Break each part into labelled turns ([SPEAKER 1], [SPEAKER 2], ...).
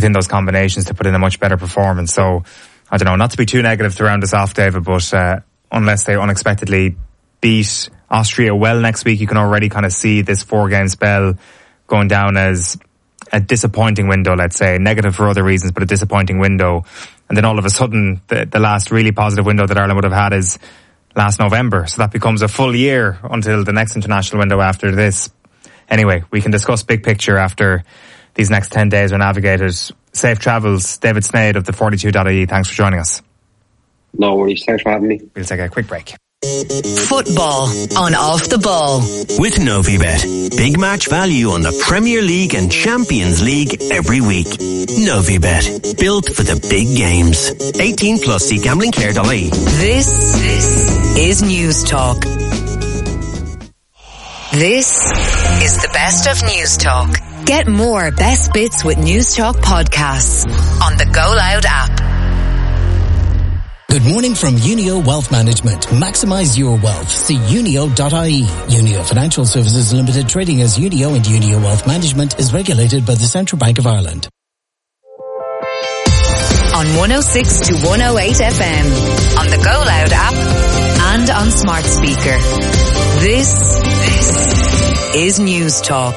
[SPEAKER 1] within those combinations to put in a much better performance. So, I don't know, not to be too negative to round us off, David, but unless they unexpectedly beat Austria well next week, you can already kind of see this 4-game spell going down as a disappointing window, let's say. Negative for other reasons, but a disappointing window. And then all of a sudden, the last really positive window that Ireland would have had is last November. So that becomes a full year until the next international window after this. Anyway, we can discuss big picture after these next 10 days are navigated. Safe travels. David Sneyd of the 42.ie. Thanks for joining us.
[SPEAKER 2] No worries. Thanks for having me.
[SPEAKER 1] We'll take a quick break.
[SPEAKER 3] Football on Off the Ball
[SPEAKER 4] with Novibet. Big match value on the Premier League and Champions League every week. Novibet, built for the big games. 18 plus. See gamblingcare.ie.
[SPEAKER 3] This is News Talk. This is the best of News Talk. Get more best bits with News Talk podcasts on the Go Loud app.
[SPEAKER 5] Good morning from Unio Wealth Management. Maximize your wealth. See unio.ie. Unio Financial Services Limited, trading as Unio, and Unio Wealth Management is regulated by the Central Bank of Ireland.
[SPEAKER 3] On 106 to 108 FM, on the Go Loud app, and on smart speaker. This is News Talk.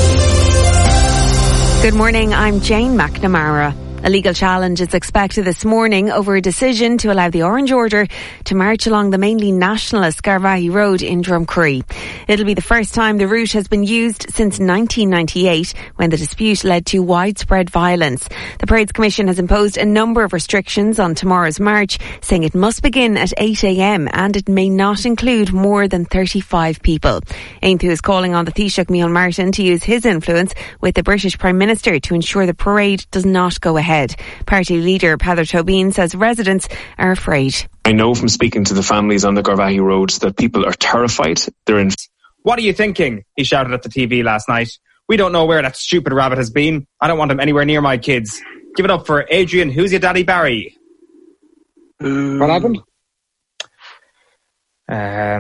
[SPEAKER 6] Good morning, I'm Jane McNamara. A legal challenge is expected this morning over a decision to allow the Orange Order to march along the mainly nationalist Garvaghey Road in Drumcree. It'll be the first time the route has been used since 1998, when the dispute led to widespread violence. The Parades Commission has imposed a number of restrictions on tomorrow's march, saying it must begin at 8 a.m. and it may not include more than 35 people. Aontú is calling on the Taoiseach Micheál Martin to use his influence with the British Prime Minister to ensure the parade does not go ahead. Party leader Peadar Tóibín says residents are afraid.
[SPEAKER 7] I know from speaking to the families on the Garvaghey roads that people are terrified. They're in.
[SPEAKER 1] What are you thinking? He shouted at the TV last night. We don't know where that stupid rabbit has been. I don't want him anywhere near my kids. Give it up for Adrian, who's your daddy Barry?
[SPEAKER 2] What happened?
[SPEAKER 1] I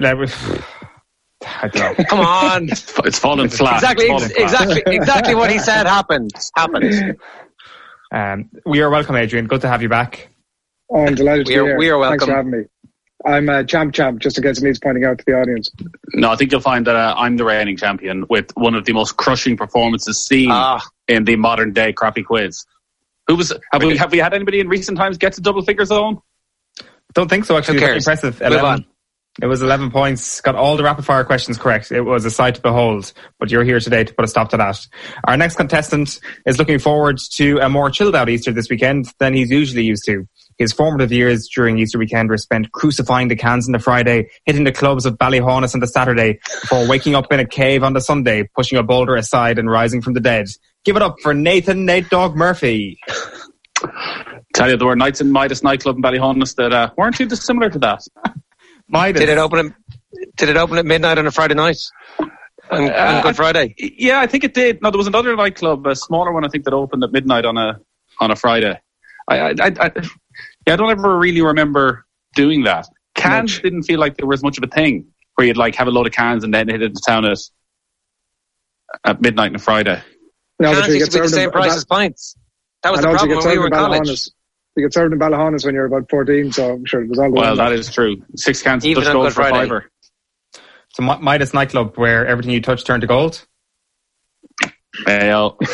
[SPEAKER 1] don't know.
[SPEAKER 8] Come on.
[SPEAKER 7] It's fallen flat.
[SPEAKER 8] Exactly what he said happened.
[SPEAKER 1] We are welcome, Adrian. Good to have you back.
[SPEAKER 2] Oh, I'm delighted to be here.
[SPEAKER 8] We are welcome.
[SPEAKER 2] Thanks for having me. I'm a champ, just in case it needs pointing out to the audience.
[SPEAKER 7] No, I think you'll find that I'm the reigning champion with one of the most crushing performances seen in the modern day crappy quiz. Have we had anybody in recent times get to double figure zone?
[SPEAKER 1] Don't think so, actually.
[SPEAKER 8] It's
[SPEAKER 1] impressive. 11. It was 11 points, got all the rapid fire questions correct. It was a sight to behold, but you're here today to put a stop to that. Our next contestant is looking forward to a more chilled out Easter this weekend than he's usually used to. His formative years during Easter weekend were spent crucifying the cans on the Friday, hitting the clubs of Ballyhaunis on the Saturday, before waking up in a cave on the Sunday, pushing a boulder aside and rising from the dead. Give it up for Nathan Nate Dog Murphy.
[SPEAKER 7] Tell you, there were nights in Midas nightclub in Ballyhaunis that weren't too dissimilar to that.
[SPEAKER 8] Did it open at midnight on a Friday night? On Good Friday?
[SPEAKER 7] Yeah, I think it did. No, there was another nightclub, a smaller one, I think, that opened at midnight on a Friday. I don't ever really remember doing that. Cans didn't feel like there was much of a thing where you'd like have a load of cans and then hit into town at midnight on a Friday.
[SPEAKER 2] No,
[SPEAKER 8] cans used to be the same price as pints. That was the problem when we were in college.
[SPEAKER 2] You get served in Ballyhaunis when you're about 14, so I'm sure it was all
[SPEAKER 7] well, that is true. 6 cans
[SPEAKER 8] even
[SPEAKER 7] just
[SPEAKER 8] on
[SPEAKER 7] gold
[SPEAKER 8] Good
[SPEAKER 7] for
[SPEAKER 8] Friday.
[SPEAKER 7] $5.
[SPEAKER 1] So Midas nightclub, where everything you touch turned to gold?
[SPEAKER 7] Well,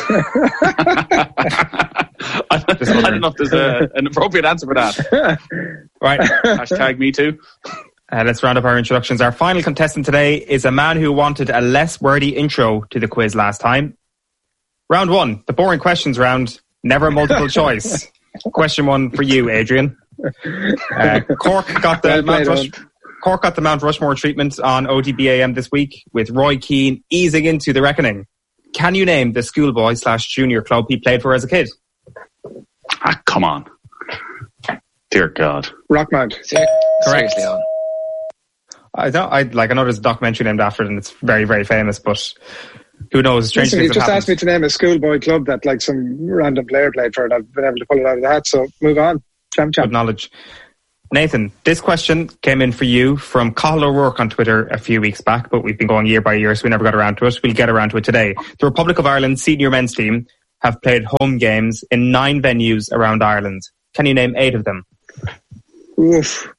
[SPEAKER 7] I don't know if there's an appropriate answer for that.
[SPEAKER 1] Right.
[SPEAKER 7] Hashtag me too.
[SPEAKER 1] Let's round up our introductions. Our final contestant today is a man who wanted a less wordy intro to the quiz last time. Round 1, the boring questions round, never multiple choice. Question 1 for you, Adrian. Cork got the Mount Rushmore treatment on OTBAM this week, with Roy Keane easing into the reckoning. Can you name the schoolboy/junior club he played for as a kid?
[SPEAKER 7] Come on. Dear God.
[SPEAKER 2] Rockmount.
[SPEAKER 1] Correct. I know there's a documentary named after it and it's very, very famous, but who knows? Strange things
[SPEAKER 2] you
[SPEAKER 1] have
[SPEAKER 2] just
[SPEAKER 1] happened.
[SPEAKER 2] asked me to name a schoolboy club that like some random player played for, and I've been able to pull it out of the hat, so move on. Champ.
[SPEAKER 1] Good knowledge. Nathan, this question came in for you from Cathal O'Rourke on Twitter a few weeks back, but we've been going year by year, so we never got around to it. We'll get around to it today. The Republic of Ireland senior men's team have played home games in 9 venues around Ireland. Can you name 8 of them?
[SPEAKER 2] Oof.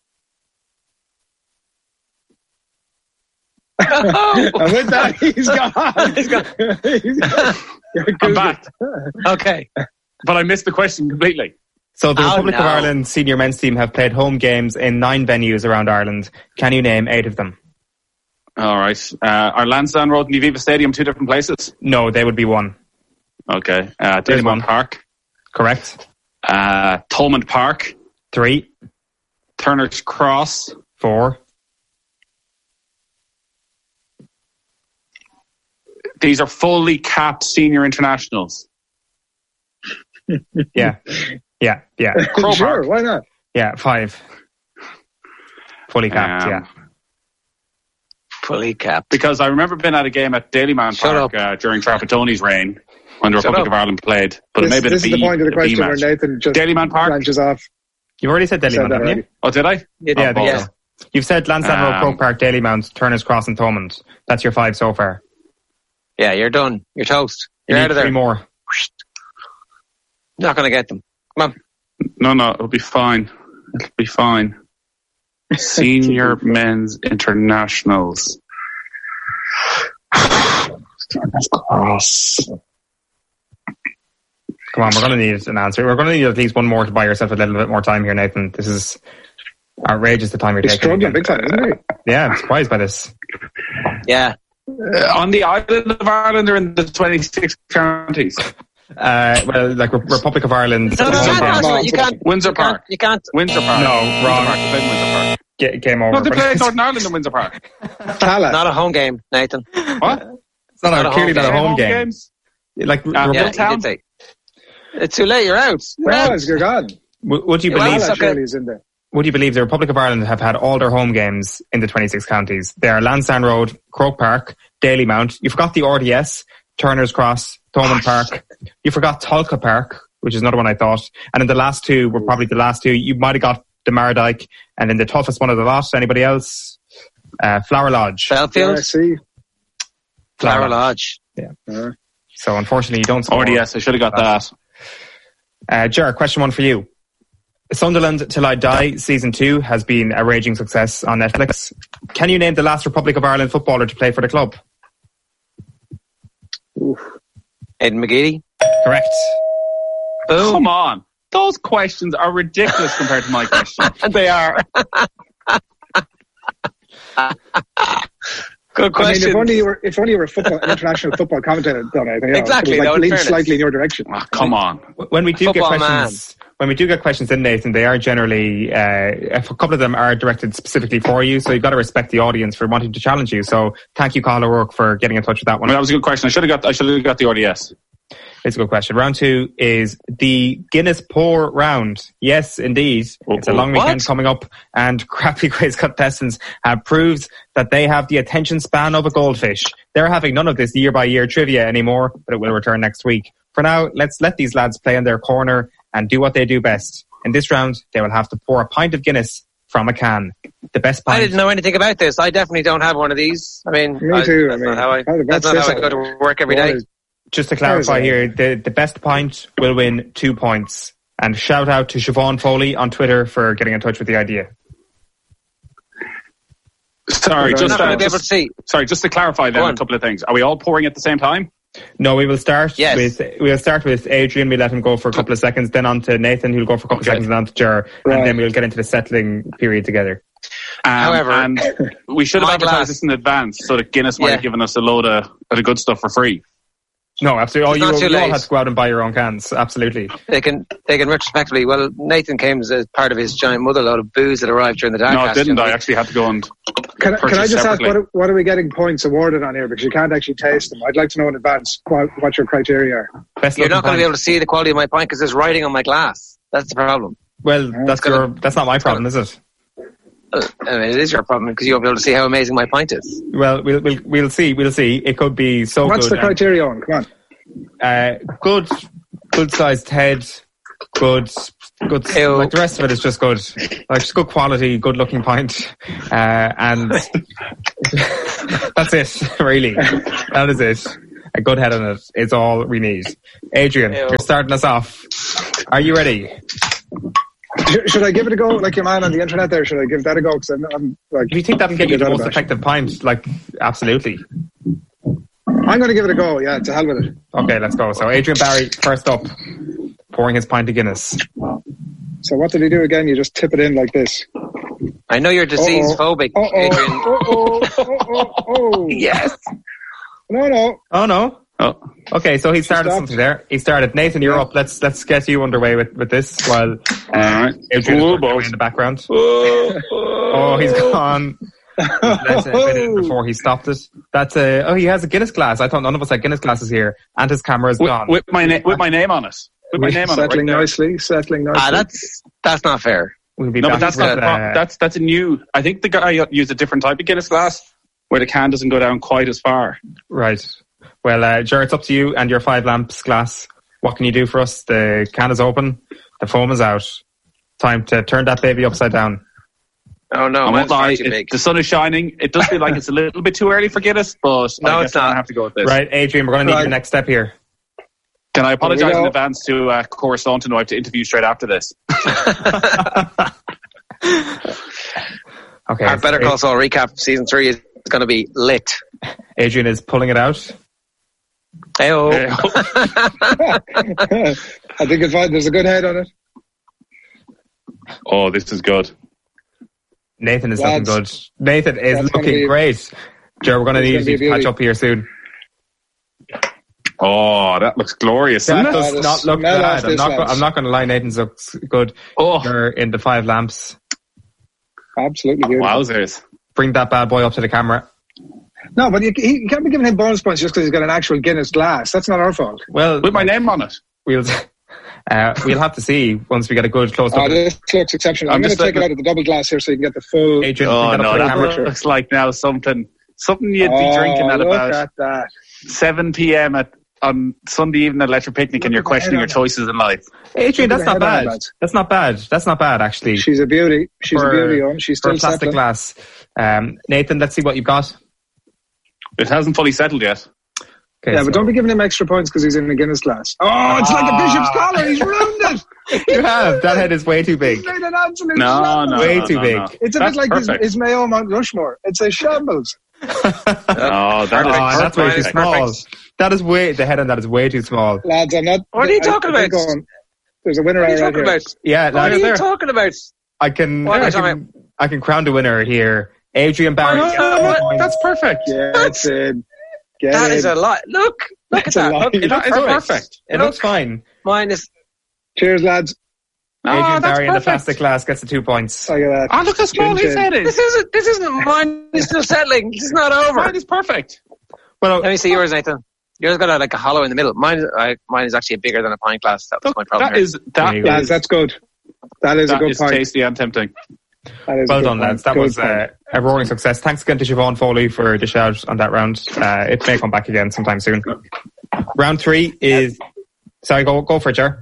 [SPEAKER 2] And with that, he's gone.
[SPEAKER 7] I'm back.
[SPEAKER 8] Okay.
[SPEAKER 7] But I missed the question completely.
[SPEAKER 1] So the Republic of Ireland senior men's team have played home games in 9 venues around Ireland. Can you name 8 of them?
[SPEAKER 7] All right. Are Lansdowne Road and the Aviva Stadium 2 different places?
[SPEAKER 1] No, they would be 1.
[SPEAKER 7] Okay. Dalymount Park.
[SPEAKER 1] Correct.
[SPEAKER 7] Thomond Park.
[SPEAKER 1] 3.
[SPEAKER 7] Turner's Cross.
[SPEAKER 1] 4.
[SPEAKER 7] These are fully capped senior internationals.
[SPEAKER 1] Yeah.
[SPEAKER 2] Sure,
[SPEAKER 7] Park.
[SPEAKER 2] why not?
[SPEAKER 1] Yeah, 5. Fully capped,
[SPEAKER 8] Fully capped.
[SPEAKER 7] Because I remember being at a game at Dalymount Park during Trapattoni's reign when the Republic of Ireland played. But it may be
[SPEAKER 2] this is the point of the question where
[SPEAKER 7] match.
[SPEAKER 2] Nathan just
[SPEAKER 7] Dalymount Park
[SPEAKER 2] branches off.
[SPEAKER 1] You've already said Dalymount, haven't you?
[SPEAKER 7] Oh, did I?
[SPEAKER 1] Yeah. You've said Lansdowne Road, Croke Park, Dalymount, Turner's Cross and Thomond. That's your 5 so far.
[SPEAKER 8] Yeah, you're done. You're toast. You're out of there.
[SPEAKER 1] 3 more.
[SPEAKER 8] Not going to get them. Come on.
[SPEAKER 7] No, it'll be fine. It'll be fine. Senior men's internationals. Turner's Cross.
[SPEAKER 1] Come on, we're going to need an answer. We're going to need at least one more to buy yourself a little bit more time here, Nathan. This is outrageous the time you're
[SPEAKER 2] He's
[SPEAKER 1] taking.
[SPEAKER 2] struggling big time, isn't he?
[SPEAKER 1] Yeah, I'm surprised by this.
[SPEAKER 8] Yeah.
[SPEAKER 7] On the island of Ireland or in the 26 counties?
[SPEAKER 1] Well, like Republic of Ireland.
[SPEAKER 8] You can't.
[SPEAKER 7] Windsor Park.
[SPEAKER 8] You can't.
[SPEAKER 7] Windsor Park.
[SPEAKER 1] No, wrong.
[SPEAKER 7] Windsor Park.
[SPEAKER 1] Game over.
[SPEAKER 7] No, they played Northern Ireland in Windsor Park.
[SPEAKER 8] Not a home game, Nathan.
[SPEAKER 7] What?
[SPEAKER 1] It's not clearly not a home game.
[SPEAKER 7] Games?
[SPEAKER 1] Like
[SPEAKER 8] yeah, you did say. It's too late. You're out.
[SPEAKER 2] You're gone.
[SPEAKER 1] Would you believe?
[SPEAKER 2] Surely is in there.
[SPEAKER 1] Would you believe the Republic of Ireland have had all their home games in the 26 counties? They are Lansdowne Road, Croke Park, Dalymount. You forgot the RDS, Turner's Cross, Thomond Park. You forgot Tolka Park, which is another one I thought. And then the last 2 were probably the last 2. You might have got the Mardyke, and then the toughest one of the lot. Anybody else? Flower Lodge.
[SPEAKER 8] Belfield. Flower Lodge.
[SPEAKER 1] Yeah. So unfortunately, you don't score.
[SPEAKER 7] RDS, I should have got that.
[SPEAKER 1] Ger, question 1 for you. Sunderland Till I Die Season 2 has been a raging success on Netflix. Can you name the last Republic of Ireland footballer to play for the club?
[SPEAKER 8] Aidan McGeady.
[SPEAKER 1] Correct.
[SPEAKER 8] Boom.
[SPEAKER 7] Come on. Those questions are ridiculous compared to my question.
[SPEAKER 8] They are. Good question.
[SPEAKER 2] I mean, if only you were a international football commentator, done it.
[SPEAKER 8] Exactly.
[SPEAKER 2] It would lean slightly in your direction.
[SPEAKER 7] Oh, come on.
[SPEAKER 1] When we do get questions in, Nathan, they are generally a couple of them are directed specifically for you, so you've got to respect the audience for wanting to challenge you. So thank you, Carl O'Rourke, for getting in touch with that one.
[SPEAKER 7] That was a good question. I should have got the RDS.
[SPEAKER 1] It's a good question. Round 2 is the Guinness Pour Round. Yes, indeed. It's a long weekend coming up, and Crappy Quiz contestants have proved that they have the attention span of a goldfish. They're having none of this year-by-year trivia anymore, but it will return next week. For now, let's let these lads play in their corner and do what they do best. In this round, they will have to pour a pint of Guinness from a can. The best pint.
[SPEAKER 8] I didn't know anything about this. I definitely don't have one of these. I mean,
[SPEAKER 2] me too.
[SPEAKER 8] That's not how I go to work every day.
[SPEAKER 1] Just to clarify here, the best pint will win 2 points. And shout out to Siobhan Foley on Twitter for getting in touch with the idea.
[SPEAKER 7] Sorry, just to clarify then a couple of things. Are we all pouring at the same time?
[SPEAKER 1] No, we will start with Adrian. We'll let him go for a couple of seconds, then on to Nathan, who'll go for a couple of seconds, and on to Ger, and then we'll get into the settling period together.
[SPEAKER 8] However,
[SPEAKER 7] and we should have advertised this in advance so that Guinness might have given us a load of the good stuff for free.
[SPEAKER 1] No, absolutely. You all have to go out and buy your own cans. Absolutely.
[SPEAKER 8] They can retrospectively. Well, Nathan came as part of his giant mother load of booze that arrived during the Dark.
[SPEAKER 7] No, it didn't. I actually had to go and.
[SPEAKER 2] Can I just ask, what are we getting points awarded on here? Because you can't actually taste them. I'd like to know in advance what your criteria are.
[SPEAKER 8] You're not going to be able to see the quality of my pint because there's writing on my glass. That's the problem.
[SPEAKER 1] Well, that's not my problem, is it?
[SPEAKER 8] I mean, it is your problem because you won't be able to see how amazing my pint is.
[SPEAKER 1] Well, we'll see. It could be so good.
[SPEAKER 2] What's the criteria on? Come on.
[SPEAKER 1] Good sized head, good. Like the rest of it is just good. Like just good quality, good looking pint, and that's it. Really, that is it. A good head on it is all we need. Adrian, you're starting us off. Are you ready?
[SPEAKER 2] Should I give it a go, like your man on the internet there? Should I give that a go? Because I'm like,
[SPEAKER 1] do you think that can get you the most effective pint? Like, absolutely.
[SPEAKER 2] I'm going to give it a go. Yeah, to hell with it.
[SPEAKER 1] Okay, let's go. So Adrian Barry, first up, pouring his pint of Guinness.
[SPEAKER 2] So what did he do again? You just tip it in like this.
[SPEAKER 8] I know you're disease phobic, Adrian.
[SPEAKER 2] Yes. No.
[SPEAKER 1] Oh no. Oh. Okay, so he started something there. He started. Nathan, you're up. Let's get you underway with this while Adrian is in the background. Oh, he's gone. Before he stopped it. That's he has a Guinness glass. I thought none of us had Guinness glasses here, and his camera is gone.
[SPEAKER 7] With my name on it. With my name on it.
[SPEAKER 2] Settling nicely.
[SPEAKER 8] That's not fair.
[SPEAKER 1] We'll be
[SPEAKER 7] but that's not. That's a new. I think the guy used a different type of Guinness glass where the can doesn't go down quite as far.
[SPEAKER 1] Right. Well, Ger, it's up to you and your 5 lamps glass. What can you do for us? The can is open. The foam is out. Time to turn that baby upside down.
[SPEAKER 8] Oh no,
[SPEAKER 7] the sun is shining. It does feel like it's a little bit too early for Guinness, but
[SPEAKER 8] no, it's not.
[SPEAKER 7] I have to go with this.
[SPEAKER 1] Right, Adrian, we're going to need your next step here.
[SPEAKER 7] Can I apologise in advance to Cora Staunton, who I have to interview straight after this?
[SPEAKER 1] Okay.
[SPEAKER 8] Our Better Call Saul recap of season 3 is going to be lit.
[SPEAKER 1] Adrian is pulling it out.
[SPEAKER 8] Hey-oh.
[SPEAKER 2] I think there's a good head on it.
[SPEAKER 7] Oh, this is good.
[SPEAKER 1] Nathan is looking good. Nathan is looking great. Ger, we're going to need you to catch up here soon.
[SPEAKER 7] Oh, that looks glorious, doesn't it?
[SPEAKER 1] That does not look bad. I'm not going to lie, Nathan's looks good. You're in the 5 lamps.
[SPEAKER 2] Absolutely beautiful.
[SPEAKER 7] Wowzers.
[SPEAKER 1] Bring that bad boy up to the camera.
[SPEAKER 2] No, but you can't be giving him bonus points just because he's got an actual Guinness glass. That's not our fault.
[SPEAKER 1] Well,
[SPEAKER 7] with my name on it.
[SPEAKER 1] We'll have to see once we get a good close look.
[SPEAKER 2] This looks exceptional. I'm going to take it out of the double glass here so you can get the full.
[SPEAKER 1] Adrian,
[SPEAKER 7] that looks like now something you'd be drinking at about 7 p.m. on Sunday evening at Electric Picnic, and you're questioning your choices in life.
[SPEAKER 1] Adrian, that's not bad. That's not bad. That's not bad, actually.
[SPEAKER 2] She's a beauty. She's a beauty. She's still
[SPEAKER 1] plastic glass. Nathan, let's see what you've got.
[SPEAKER 7] It hasn't fully settled yet.
[SPEAKER 2] Okay, but don't be giving him extra points because he's in the Guinness glass. Oh, it's like a bishop's collar. He's ruined it.
[SPEAKER 1] You have. That head is way too big.
[SPEAKER 2] He's made an absolute
[SPEAKER 1] shambles. Way too big.
[SPEAKER 2] It's a bit like his Mayo Mount Rushmore. It's a shambles.
[SPEAKER 1] That's way too small. That is the head on that is way too small.
[SPEAKER 2] Lads, I'm not.
[SPEAKER 8] What are you talking about?
[SPEAKER 2] There's a winner
[SPEAKER 8] right here.
[SPEAKER 1] Yeah,
[SPEAKER 8] what are you talking about?
[SPEAKER 1] I can crown the winner here. Adrian Barry.
[SPEAKER 7] That's perfect.
[SPEAKER 2] Yeah, it's in.
[SPEAKER 8] That is a lot. Look at that.
[SPEAKER 1] It looks perfect. It looks fine.
[SPEAKER 8] Mine is.
[SPEAKER 2] Cheers, lads.
[SPEAKER 1] Adrian Barry in the plastic glass gets the 2 points.
[SPEAKER 2] Look at that.
[SPEAKER 7] Oh, look how small his head is.
[SPEAKER 8] This isn't mine. It's still settling. This is not over.
[SPEAKER 7] Mine is perfect.
[SPEAKER 8] Well, let me see yours, Nathan. Yours got a hollow in the middle. Mine is actually bigger than a pint glass. That was my problem.
[SPEAKER 2] That's good. That is a good pint.
[SPEAKER 7] Tasty and tempting.
[SPEAKER 1] Well done, lads. That was a roaring success. Thanks again to Siobhan Foley for the shout on that round. It may come back again sometime soon. Round 3 is... Sorry, go for it, Ger.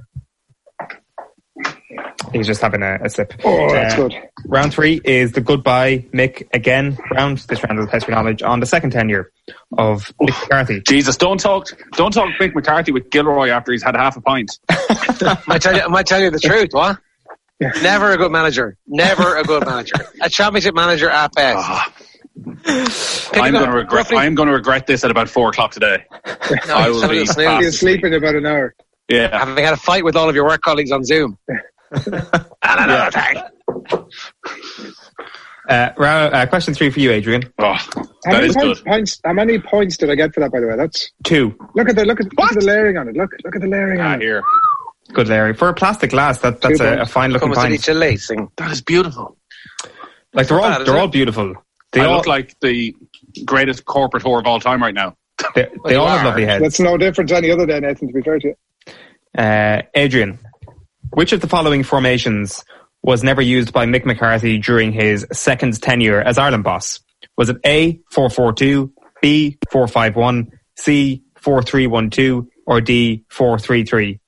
[SPEAKER 1] He's just having a sip.
[SPEAKER 2] Oh, that's good.
[SPEAKER 1] Round 3 is the goodbye Mick again round. This round is test your knowledge on the second tenure of Mick McCarthy.
[SPEAKER 7] Jesus, don't talk Mick McCarthy with Gilroy after he's had half a pint.
[SPEAKER 8] I might tell you the truth, what? Never a good manager. Never a good manager. A championship manager at best.
[SPEAKER 7] I'm going to regret this at about 4:00 today.
[SPEAKER 8] No,
[SPEAKER 7] I will be
[SPEAKER 2] asleep in about an hour.
[SPEAKER 7] Yeah.
[SPEAKER 8] Having had a fight with all of your work colleagues on Zoom. And another thing.
[SPEAKER 1] Question 3 for you, Adrian.
[SPEAKER 7] That is good.
[SPEAKER 2] How many points did I get for that, by the way? That's
[SPEAKER 1] 2.
[SPEAKER 2] Look at the layering on it. Look at the layering on it.
[SPEAKER 7] Here.
[SPEAKER 1] Good layering. For a plastic glass, that's a fine looking pint.
[SPEAKER 7] That is beautiful.
[SPEAKER 1] Like they're all beautiful.
[SPEAKER 7] They all look like the greatest corporate whore of all time right now.
[SPEAKER 1] They all have lovely heads.
[SPEAKER 2] That's no different to any other day, Nathan, to be fair to you.
[SPEAKER 1] Adrian, which of the following formations was never used by Mick McCarthy during his second tenure as Ireland boss? Was it A, 4-4-2, B, 4-5-1, C, 4-3-1-2, or D, 4-3-3?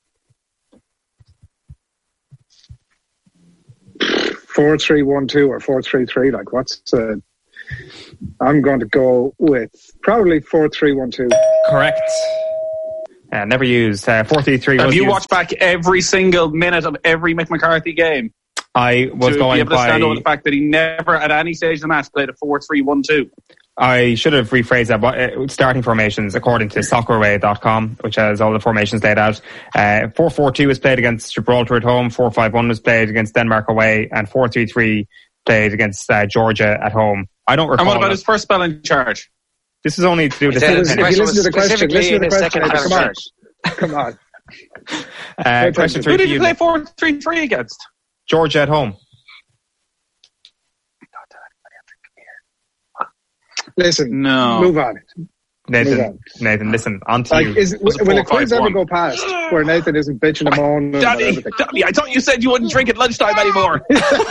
[SPEAKER 2] 4-3-1-2 or 4-3-3, like what's I'm going to go with probably 4-3-1-2.
[SPEAKER 1] Correct. Never used 4-3-3.
[SPEAKER 7] Have you watched back every single minute of every Mick McCarthy game?
[SPEAKER 1] I was going
[SPEAKER 7] be able to stand over the fact that he never, at any stage of the match, played a 4-3-1-2.
[SPEAKER 1] I should have rephrased that. Starting formations, according to soccerway.com, which has all the formations laid out. 4-4-2 was played against Gibraltar at home, 4-5-1 was played against Denmark away, and 4-3-3 played against Georgia at home. I don't recall.
[SPEAKER 7] And what about his first spell in charge?
[SPEAKER 1] This is only to do with
[SPEAKER 2] the if you listen to the question, come on.
[SPEAKER 1] Question 3
[SPEAKER 7] Who did you play 4-3-3 against?
[SPEAKER 1] Georgia at home.
[SPEAKER 2] Listen, move on.
[SPEAKER 1] Nathan, listen, on to you.
[SPEAKER 2] Will the quiz ever go past where Nathan isn't bitching and moaning?
[SPEAKER 7] Daddy, I thought you said you wouldn't drink at lunchtime anymore.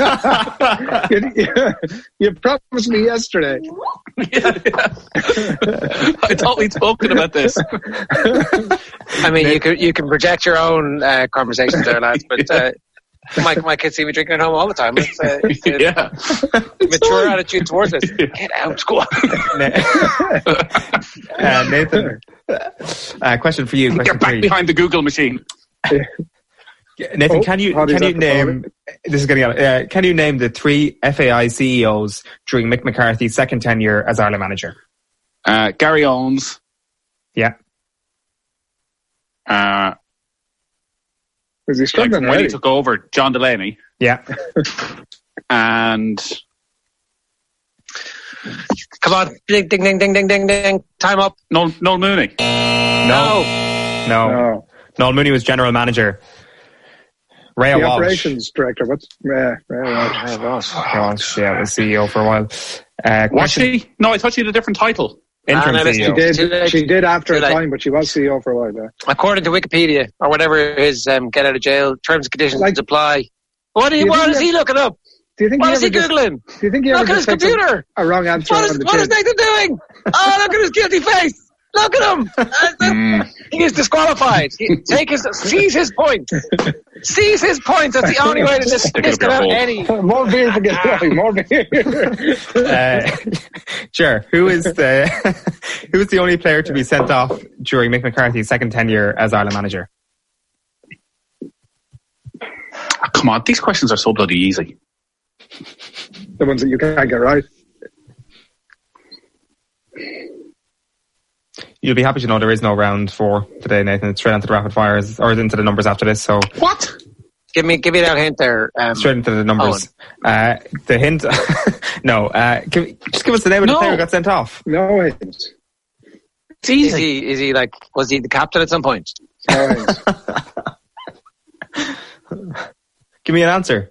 [SPEAKER 2] You promised me yesterday.
[SPEAKER 7] Yeah. I thought we'd spoken about this.
[SPEAKER 8] I mean, you can project your own conversations there, lads, but my kids see me drinking at home all the time. It's mature attitude towards it. Get out, go on.
[SPEAKER 1] Nathan, question for you.
[SPEAKER 7] You're back behind the Google machine.
[SPEAKER 1] Nathan, can you name? This is getting out. Can you name the 3 FAI CEOs during Mick McCarthy's second tenure as Ireland manager?
[SPEAKER 7] Gary Owens.
[SPEAKER 1] Yeah.
[SPEAKER 2] Was he struggling
[SPEAKER 7] when he took over? John Delaney.
[SPEAKER 1] Yeah.
[SPEAKER 7] And
[SPEAKER 8] come on, ding, ding, ding, ding, ding, ding, ding. Time up.
[SPEAKER 7] Noel Mooney.
[SPEAKER 1] No. Noel Mooney was general manager. Ray Walsh.
[SPEAKER 2] Operations director. What's Ray Walsh?
[SPEAKER 1] Yeah, was CEO for a while.
[SPEAKER 7] Was she? No, I thought she had a different title.
[SPEAKER 1] Interim CEO.
[SPEAKER 2] She did after a time, but she was CEO for a while there.
[SPEAKER 8] According to Wikipedia, or whatever his get out of jail terms and conditions apply. What is he looking up?
[SPEAKER 2] Do you think
[SPEAKER 8] what is he Googling?
[SPEAKER 2] Do you think he
[SPEAKER 8] look at his computer?
[SPEAKER 2] A wrong answer
[SPEAKER 8] what is Nathan doing? Oh, look at his guilty face. Look at him. He is disqualified. Seize his point. Seize his point. That's the only way to disqualify any.
[SPEAKER 2] More beer for getting more beer.
[SPEAKER 1] Sure. Who is the only player to be sent off during Mick McCarthy's second tenure as Ireland manager?
[SPEAKER 7] Oh, come on, these questions are so bloody easy.
[SPEAKER 2] The ones that you can't get right.
[SPEAKER 1] You'll be happy to know there is no round 4 today, Nathan. It's straight into the rapid fires, or into the numbers after this. So
[SPEAKER 7] what?
[SPEAKER 8] Give me that hint there.
[SPEAKER 1] Straight into the numbers. The hint. No. Just give us the name of the player who got sent off.
[SPEAKER 2] No hint.
[SPEAKER 8] It's easy. Is he was he the captain at some point?
[SPEAKER 2] No hint.
[SPEAKER 1] Give me an answer.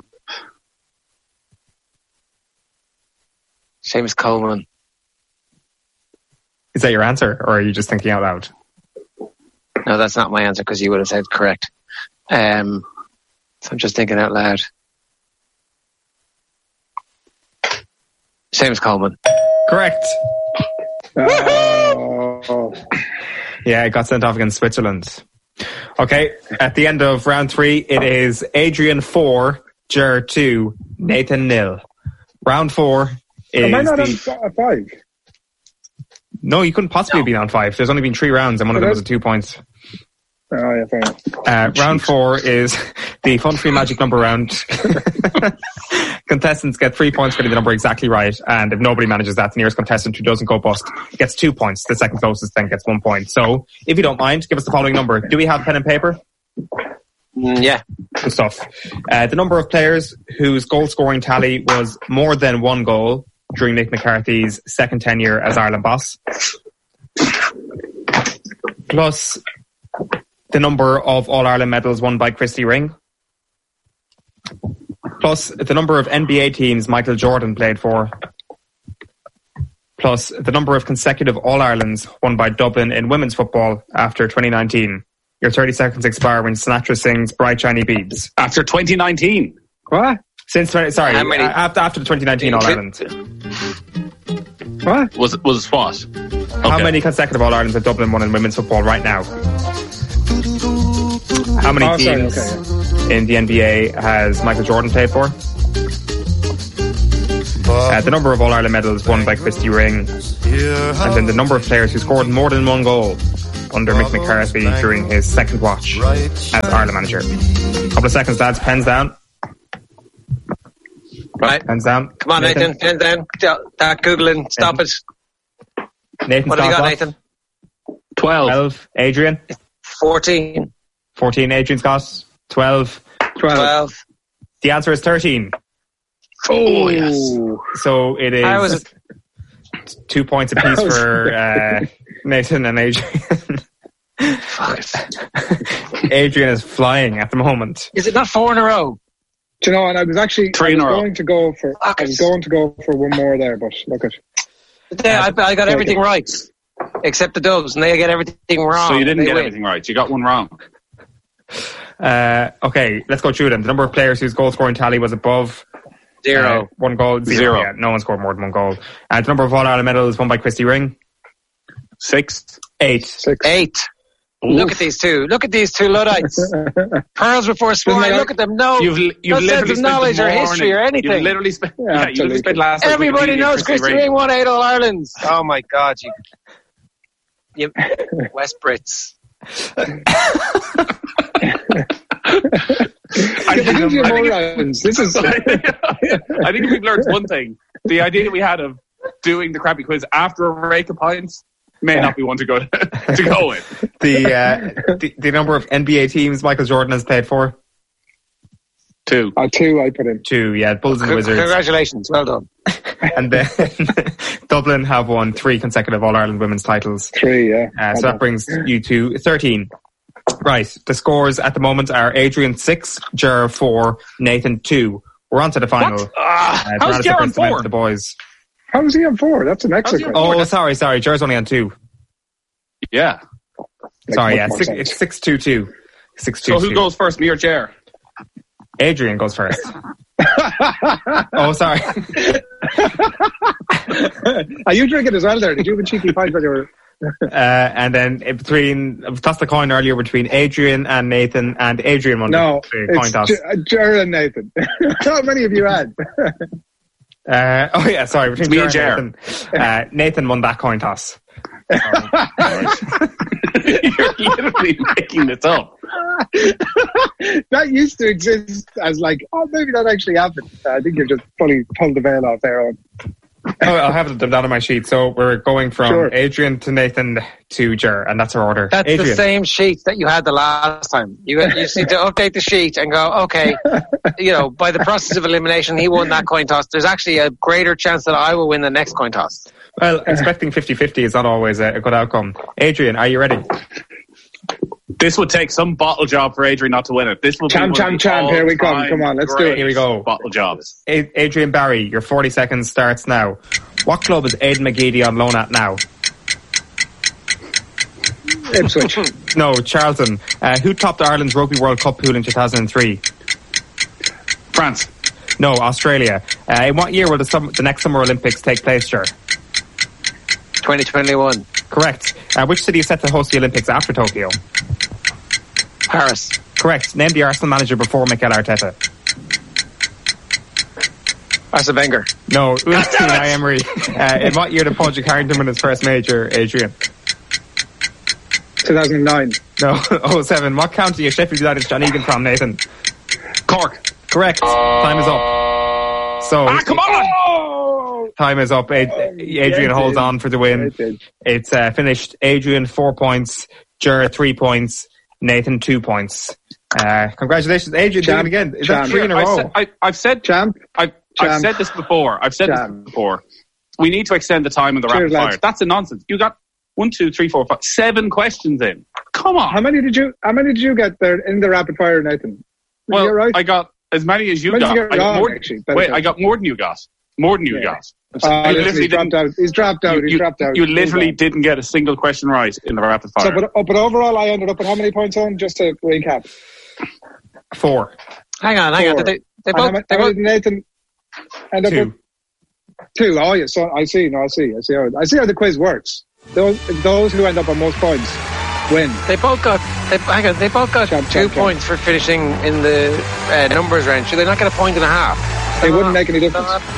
[SPEAKER 8] Seamus Coleman.
[SPEAKER 1] Is that your answer, or are you just thinking out loud?
[SPEAKER 8] No, that's not my answer, because you would have said correct. So I'm just thinking out loud. Seamus Coleman.
[SPEAKER 1] Correct.
[SPEAKER 2] Oh.
[SPEAKER 1] Yeah, it got sent off against Switzerland. Okay, at the end of round 3, it is Adrian 4, Ger 2, Nathan 0. Round 4 is...
[SPEAKER 2] Am I not on 5?
[SPEAKER 1] No, you couldn't possibly be on 5. There's only been 3 rounds, and one of them was at 2 points.
[SPEAKER 2] Oh, yeah, fair enough.
[SPEAKER 1] Round 4 is the Fun Free Magic Number round. Contestants get 3 points for getting the number exactly right, and if nobody manages that, the nearest contestant who doesn't go bust gets 2 points. The second closest then gets 1 point. So, if you don't mind, give us the following number. Do we have pen and paper?
[SPEAKER 8] Yeah.
[SPEAKER 1] Good stuff. The number of players whose goal scoring tally was more than 1 goal during Mick McCarthy's second tenure as Ireland boss, plus the number of All-Ireland medals won by Christy Ring, plus the number of NBA teams Michael Jordan played for, plus the number of consecutive All-Irelands won by Dublin in women's football after 2019. Your 30 seconds expire when Sinatra sings Bright Shiny Beads.
[SPEAKER 7] After 2019?
[SPEAKER 2] What?
[SPEAKER 1] Since after the 2019 All-Ireland.
[SPEAKER 2] What?
[SPEAKER 7] Was what? Okay.
[SPEAKER 1] How many consecutive All-Irelands have Dublin won in women's football right now? How many teams in the NBA has Michael Jordan played for? The number of All-Ireland medals won by Christy Ring, and then the number of players who scored more than one goal under Mick McCarthy during his second watch as Ireland manager. Couple of seconds, lads. Pens down.
[SPEAKER 8] Right.
[SPEAKER 1] Pens down.
[SPEAKER 8] Come on, Nathan. Pens down. That Googling. Stop it.
[SPEAKER 1] Nathan,
[SPEAKER 8] what have you got, Nathan?
[SPEAKER 7] 12.
[SPEAKER 1] Adrian?
[SPEAKER 8] 14.
[SPEAKER 1] 14. Adrian's got 12.
[SPEAKER 8] 12.
[SPEAKER 1] The answer is 13.
[SPEAKER 7] Oh, yes.
[SPEAKER 1] So it is.
[SPEAKER 8] How was it?
[SPEAKER 1] 2 points apiece for Nathan and Adrian. Adrian is flying at the moment.
[SPEAKER 8] Is it not 4 in a row?
[SPEAKER 2] Do you know? And I was actually going to go for one more there, but look at.
[SPEAKER 8] I got everything right, except the Dubs, and they get everything wrong.
[SPEAKER 7] So you didn't get everything right. You got one wrong.
[SPEAKER 1] Okay, let's go through them. The number of players whose goal scoring tally was above
[SPEAKER 8] 0.
[SPEAKER 1] 1 goal. 0. Yeah, no one scored more than 1 goal. The number of All-Ireland medals won by Christy Ring.
[SPEAKER 7] 6.
[SPEAKER 1] 8.
[SPEAKER 8] 8. Look at these two. Look at these two Luddites. Pearls before sport. Look at them. No,
[SPEAKER 7] you've
[SPEAKER 8] sense of knowledge or history or anything.
[SPEAKER 7] You've literally spent, you spent last.
[SPEAKER 8] Everybody knows Christy Ring won 8 All-Irelands. Oh my God, you West Brits.
[SPEAKER 7] I think we've learned one thing. The idea we had of doing the crappy quiz after a rake of pints may not be one to go with.
[SPEAKER 1] The number of NBA teams Michael Jordan has played for?
[SPEAKER 7] 2.
[SPEAKER 2] 2 I put in.
[SPEAKER 1] 2, yeah. Bulls and Wizards.
[SPEAKER 8] Congratulations, well done.
[SPEAKER 1] And then Dublin have won 3 consecutive All-Ireland women's titles.
[SPEAKER 2] 3, yeah.
[SPEAKER 1] So that brings you to 13. Right, the scores at the moment are Adrian 6, Ger 4, Nathan 2. We're on to the final.
[SPEAKER 7] How's Ger on 4?
[SPEAKER 1] The boys.
[SPEAKER 2] How is he on 4? That's an excellent question.
[SPEAKER 1] Oh, sorry. Ger's only on 2.
[SPEAKER 7] Yeah.
[SPEAKER 1] Sorry, yeah. It's 6-2-2. 6-2-2.
[SPEAKER 7] So who goes first, me or Ger?
[SPEAKER 1] Adrian goes first. Oh, sorry.
[SPEAKER 2] Are you drinking as well there? Did you have a cheeky pint when you were...
[SPEAKER 1] and then tossed the coin earlier between Adrian and Nathan, and Adrian won the coin toss.
[SPEAKER 2] Ger and Nathan. How many of you had?
[SPEAKER 1] Between
[SPEAKER 7] me and Ger.
[SPEAKER 1] Nathan. Nathan won that coin toss.
[SPEAKER 7] You're literally making this up.
[SPEAKER 2] That used to exist as maybe that actually happened. I think you've just fully pulled the veil off there.
[SPEAKER 1] I have them down on my sheet. So we're going from Adrian to Nathan to Ger, and that's our order.
[SPEAKER 8] That's Adrian. The same sheet that you had the last time. You just need to update the sheet and go, okay, by the process of elimination, he won that coin toss. There's actually a greater chance that I will win the next coin toss.
[SPEAKER 1] Well, expecting 50-50 is not always a good outcome. Adrian, are you ready?
[SPEAKER 7] This would take some bottle job for Adrian not to win it. This will
[SPEAKER 2] champ. Here we come. Come on, let's do it.
[SPEAKER 1] Here we go.
[SPEAKER 7] Bottle jobs.
[SPEAKER 1] Adrian Barry, your 40 seconds starts now. What club is Aidan McGeady on loan at now?
[SPEAKER 2] Ipswich.
[SPEAKER 1] No, Charlton. Who topped Ireland's Rugby World Cup pool in 2003?
[SPEAKER 7] France.
[SPEAKER 1] No, Australia. In what year will the next Summer Olympics take place, Ger?
[SPEAKER 8] 2021.
[SPEAKER 1] Correct. Which city is set to host the Olympics after Tokyo?
[SPEAKER 8] Paris.
[SPEAKER 1] Correct. Name the Arsenal manager before Mikel Arteta.
[SPEAKER 8] Arsene Wenger.
[SPEAKER 1] No, Unai Emery. In what year did Paul Carrington win his first major, Adrian?
[SPEAKER 2] 2009.
[SPEAKER 1] No, 07. What county is Sheffield United's John Egan from, Nathan?
[SPEAKER 7] Cork.
[SPEAKER 1] Correct. Time is up. So,
[SPEAKER 7] come on!
[SPEAKER 1] Time is up. Adrian holds on for the win. It's finished. Adrian 4 points. Ger 3 points. Nathan 2 points. Congratulations, Adrian. Doing again. Is that 3 in a row?
[SPEAKER 7] I've said
[SPEAKER 2] champ.
[SPEAKER 7] I've said this before. We need to extend the time in the rapid fire. That's a nonsense. You got 1, 2, 3, 4, 5, 7 questions in. Come on.
[SPEAKER 2] How many did you get there in the rapid fire, Nathan?
[SPEAKER 7] Well, right? I got as many as you got. I got more than you got. More than you got.
[SPEAKER 2] He's dropped out. He's dropped out.
[SPEAKER 7] You literally didn't get a single question right in the rapid fire.
[SPEAKER 2] So, but overall, I ended up at how many points on? Just to recap.
[SPEAKER 1] 4.
[SPEAKER 8] Hang on. They both.
[SPEAKER 2] Nathan end up
[SPEAKER 1] 2.
[SPEAKER 2] With 2. Oh, yeah. So I see. No, I see how the quiz works. Those who end up on most points win.
[SPEAKER 8] They both got 2 points for finishing in the numbers range. Should they not get a point and a half?
[SPEAKER 2] It wouldn't make any difference.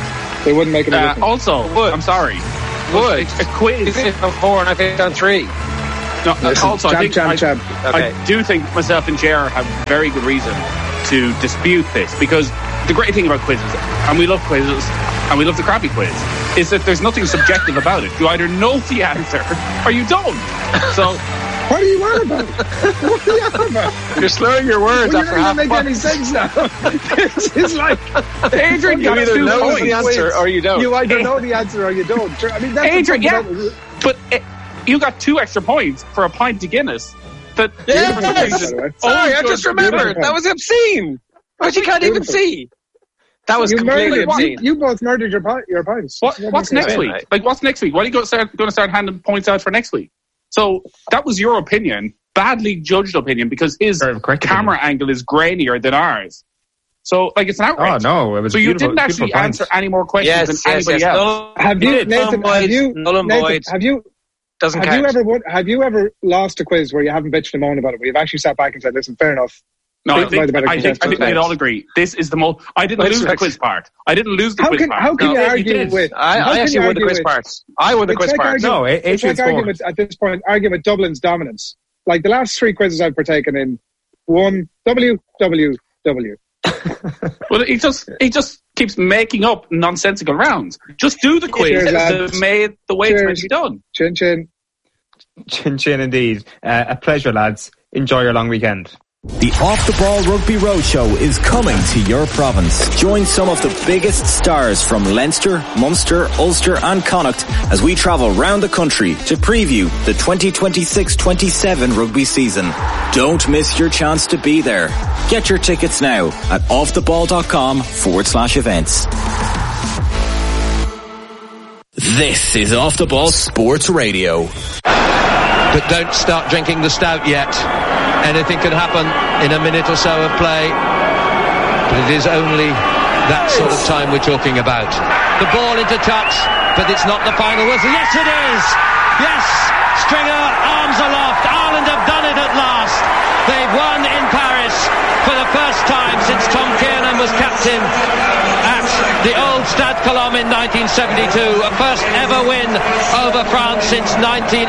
[SPEAKER 2] They wouldn't make any difference.
[SPEAKER 7] Also, I'm sorry.
[SPEAKER 8] Would.
[SPEAKER 7] A quiz.
[SPEAKER 8] If it's on 4 and I think on 3.
[SPEAKER 7] No,
[SPEAKER 2] Listen,
[SPEAKER 7] also, I do think myself and Ger have very good reason to dispute this, because the great thing about quizzes, and we love quizzes, and we love the crappy quiz, is that there's nothing subjective about it. You either know the answer or you don't. So,
[SPEAKER 2] what are you on about? What are you on about?
[SPEAKER 8] You're slurring your words after half.
[SPEAKER 2] It doesn't make any sense now. It's like
[SPEAKER 7] Adrian,
[SPEAKER 8] you either know the answer or you don't.
[SPEAKER 2] You either know the answer or you don't. I mean, that's
[SPEAKER 7] Adrian, but you got 2 extra points for a pint of Guinness. Sorry,
[SPEAKER 8] I just remembered. That was obscene. But you can't even see. That was completely obscene.
[SPEAKER 2] You both murdered your pints.
[SPEAKER 7] What's next week? Like, what's next week? What are you going to start handing points out for next week? So that was your opinion, badly judged opinion, because his camera angle is grainier than ours. So, like, it's an outrage.
[SPEAKER 1] Oh, no. It was
[SPEAKER 7] so you didn't actually answer any more questions than anybody else.
[SPEAKER 2] Have you, Nathan, have you ever lost a quiz where you haven't bitched and moaned about it, where you've actually sat back and said, listen, fair enough?
[SPEAKER 7] No, I think we'd all agree. This is the most... I didn't lose the quiz part. How can
[SPEAKER 2] you argue with...
[SPEAKER 8] I actually won the quiz part. I won the quiz part.
[SPEAKER 2] No, it's like arguing at this point, arguing with Dublin's dominance. Like, the last 3 quizzes I've partaken in, one, W.
[SPEAKER 7] Well, he just keeps making up nonsensical rounds. Just do the quiz the way it's meant to be done.
[SPEAKER 2] Chin chin.
[SPEAKER 1] Chin chin indeed. A pleasure, lads. Enjoy your long weekend.
[SPEAKER 9] The Off the Ball Rugby Roadshow is coming to your province. Join some of the biggest stars from Leinster, Munster, Ulster and Connacht as we travel round the country to preview the 2026-27 rugby season. Don't miss your chance to be there. Get your tickets now at offtheball.com/events. This is Off the Ball Sports Radio.
[SPEAKER 10] But don't start drinking the stout yet. Anything can happen in a minute or so of play, but it is only that sort of time we're talking about. The ball into touch, but it's not the final whistle. Yes, it is! Yes! Stringer, arms aloft. Ireland have done it at last. They've won in Paris for the first time since Tom Kiernan was captain at the old Stade Colombe in 1972. A first ever win over France since 1983.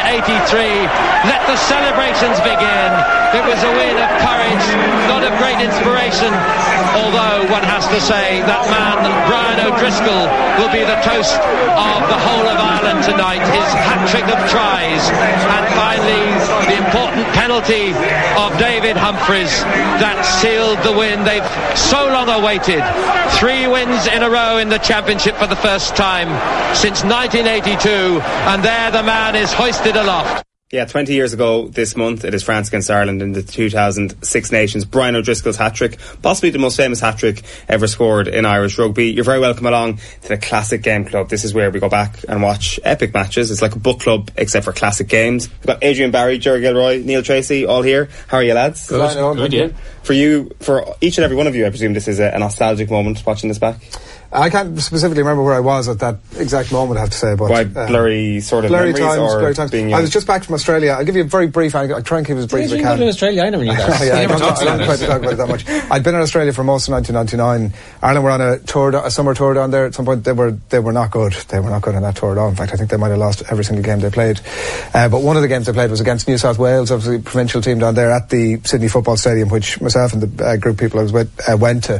[SPEAKER 10] Let the celebrations begin. It was a win of courage, not of great inspiration, although one has to say that man, Brian O'Driscoll, will be the toast of the whole of Ireland tonight. His hat-trick of tries, and finally the important penalty of David Humphreys that sealed the win they've so long awaited. 3 wins in a row in the championship for the first time since 1982, and there the man is hoisted aloft.
[SPEAKER 1] Yeah, 20 years ago this month, it is France against Ireland in the 2006 Nations. Brian O'Driscoll's hat-trick, possibly the most famous hat-trick ever scored in Irish rugby. You're very welcome along to the Classic Game Club. This is where we go back and watch epic matches. It's like a book club, except for classic games. We've got Adrian Barry, Ger Gilroy, Neil Tracy, all here. How are you, lads?
[SPEAKER 7] Good, yeah.
[SPEAKER 1] For each and every one of you, I presume this is a nostalgic moment watching this back?
[SPEAKER 11] I can't specifically remember where I was at that exact moment, I have to say. But
[SPEAKER 1] why blurry sort of
[SPEAKER 11] blurry
[SPEAKER 1] memories?
[SPEAKER 11] Blurry times. I was just back from Australia. I'll give you a very brief. I try and keep as brief as I can.
[SPEAKER 12] You in Australia? I never knew that.
[SPEAKER 11] I don't quite talk about it that much. I'd been in Australia for most of 1999. Ireland were on a summer tour down there. At some point, they were not good. They were not good on that tour at all. In fact, I think they might have lost every single game they played. But one of the games they played was against New South Wales, obviously provincial team down there at the Sydney Football Stadium, which myself and the group of people I was with went to.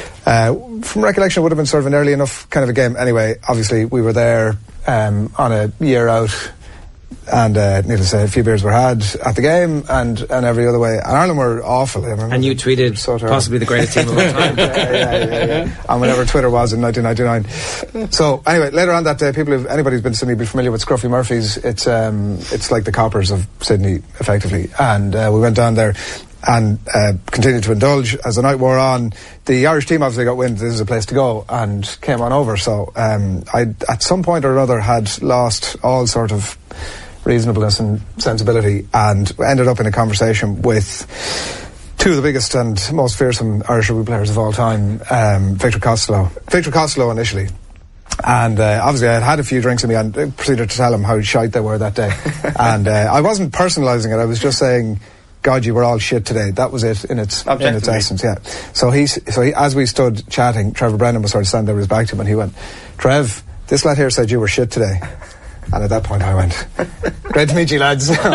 [SPEAKER 11] From recollection, it would have been sort of an early enough kind of a game. Anyway, obviously we were there on a year out, and needless to say, a few beers were had at the game and every other way. And Ireland were awful. I remember.
[SPEAKER 12] And you tweeted possibly the greatest team of all time.
[SPEAKER 11] Yeah. And whenever Twitter was in 1999. So anyway, later on that day, anybody who's been to Sydney will be familiar with Scruffy Murphy's. It's like the Coppers of Sydney, effectively. And we went down there and continued to indulge. As the night wore on, the Irish team obviously got wind this is a place to go and came on over. So I at some point or another had lost all sort of reasonableness and sensibility and ended up in a conversation with 2 of the biggest and most fearsome Irish rugby players of all time, Victor Costello initially. And obviously I had a few drinks in me and proceeded to tell him how shite they were that day. And I wasn't personalising it, I was just saying, God, you were all shit today. That was it in its essence, yeah. So he, as we stood chatting, Trevor Brennan was sort of standing there with his back to him, and he went, Trev, this lad here said you were shit today. And at that point I went, great to meet you, lads. I'm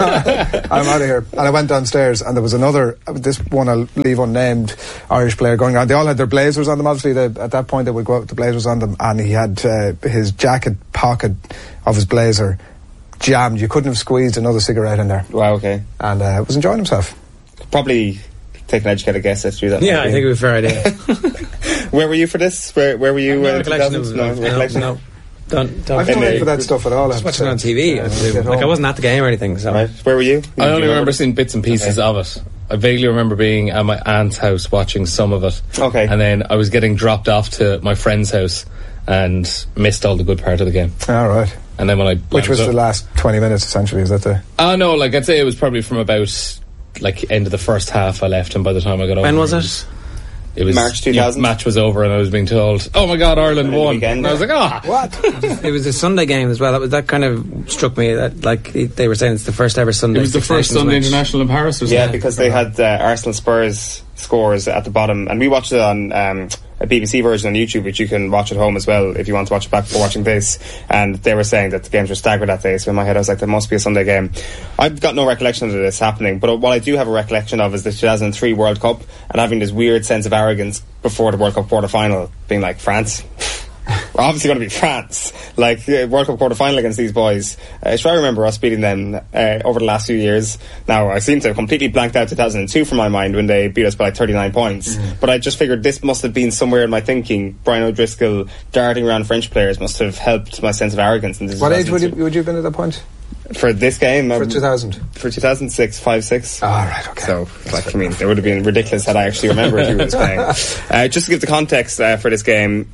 [SPEAKER 11] out of here. And I went downstairs, and there was this one I'll leave unnamed, Irish player going on. They all had their blazers on them, obviously. At that point they would go out with the blazers on them, and he had his jacket pocket of his blazer jammed. You couldn't have squeezed another cigarette in there.
[SPEAKER 13] Wow, okay.
[SPEAKER 11] And was enjoying himself.
[SPEAKER 13] Probably take an educated guess as to do that.
[SPEAKER 12] Yeah, I think it was a fair idea.
[SPEAKER 13] Where were you for this? Where were you?
[SPEAKER 12] No recollection.
[SPEAKER 13] No.
[SPEAKER 12] Don't
[SPEAKER 11] I've no need for that stuff at all.
[SPEAKER 12] I was watching it on TV. I wasn't at the game or anything. So.
[SPEAKER 13] Right. Where were you?
[SPEAKER 14] I only remember seeing bits and pieces of it. I vaguely remember being at my aunt's house watching some of it.
[SPEAKER 13] Okay.
[SPEAKER 14] And then I was getting dropped off to my friend's house and missed all the good part of the game.
[SPEAKER 11] All right.
[SPEAKER 14] And then
[SPEAKER 11] which was the last 20 minutes essentially, is that the...
[SPEAKER 14] no, I'd say it was probably from about end of the first half I left, and by the time I got over...
[SPEAKER 12] When was it?
[SPEAKER 14] It was
[SPEAKER 13] March 2000.
[SPEAKER 14] Match was over, and I was being told, "Oh my God, Ireland won!" And I was like,
[SPEAKER 11] what?"
[SPEAKER 12] It was a Sunday game as well. That kind of struck me. That they were saying it's the first ever Sunday.
[SPEAKER 14] It was the first Sunday international in Paris.
[SPEAKER 13] Yeah, because they had Arsenal Spurs scores at the bottom, and we watched it on a BBC version on YouTube, which you can watch at home as well if you want to watch it back before watching this. And they were saying that the games were staggered that day, so in my head I was like, there must be a Sunday game. I've got no recollection of this happening, but what I do have a recollection of is the 2003 World Cup, and having this weird sense of arrogance before the World Cup quarter-final, being like, France? We're obviously going to be France. World Cup quarter-final against these boys. I remember us beating them over the last few years. Now, I seem to have completely blanked out 2002 from my mind when they beat us by 39 points. But I just figured this must have been somewhere in my thinking. Brian O'Driscoll darting around French players must have helped my sense of arrogance.
[SPEAKER 11] What age would you have been at that point?
[SPEAKER 13] For this game?
[SPEAKER 11] For 2000?
[SPEAKER 13] For 2006, 5-6.
[SPEAKER 11] Oh, right, okay.
[SPEAKER 13] So, it would have been ridiculous had I actually remembered who was playing. Just to give the context for this game,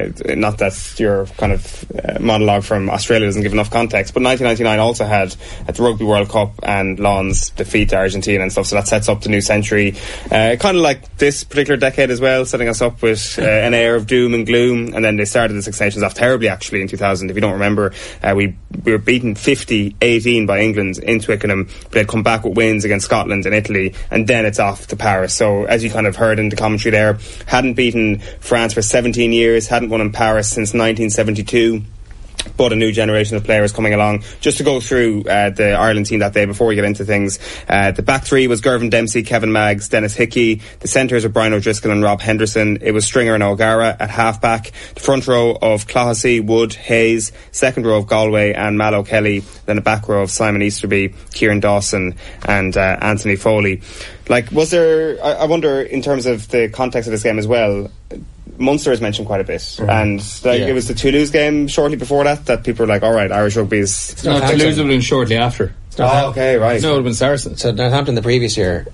[SPEAKER 13] not that your kind of monologue from Australia doesn't give enough context, but 1999 also had at the Rugby World Cup and Lons defeat to Argentina and stuff, so that sets up the new century. Kind of like this particular decade as well, setting us up with an air of doom and gloom, and then they started the Six Nations off terribly actually in 2000. If you don't remember, we were beaten 50-18 by England in Twickenham, but they'd come back with wins against Scotland and Italy, and then it's off to Paris. So as you kind of heard in the commentary there, hadn't beaten France for 17 years, hadn't won in Paris since 1972. But a new generation of players coming along. Just to go through the Ireland team that day before we get into things, the back three was Gervin Dempsey, Kevin Maggs, Dennis Hickey. The centres were Brian O'Driscoll and Rob Henderson. It was Stringer and O'Gara at half-back. The front row of Clohessy, Wood, Hayes. Second row of Galway and Mal O'Kelly. Then the back row of Simon Easterby, Kieran Dawson and Anthony Foley. Was there... I wonder, in terms of the context of this game as well... Munster is mentioned quite a bit, and it was the Toulouse game shortly before that people were like, all right, Irish rugby is...
[SPEAKER 14] No, Toulouse would have been shortly after.
[SPEAKER 13] Okay, right.
[SPEAKER 14] No, it would have been Saracens.
[SPEAKER 12] So Northampton the previous year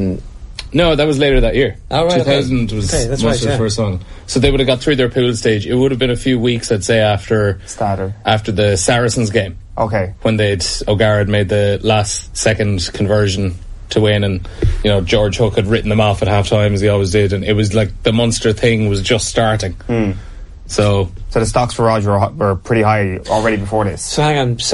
[SPEAKER 14] No, that was later that year.
[SPEAKER 12] Oh, right,
[SPEAKER 14] 2000 was Munster's first one. So they would have got through their pool stage. It would have been a few weeks, I'd say, after the Saracens game.
[SPEAKER 13] Okay.
[SPEAKER 14] When O'Gara had made the last second conversion to win, and George Hook had written them off at half time as he always did, and it was like the Munster thing was just starting. So
[SPEAKER 13] the stocks for Roger were pretty high already before this.
[SPEAKER 12] So hang on,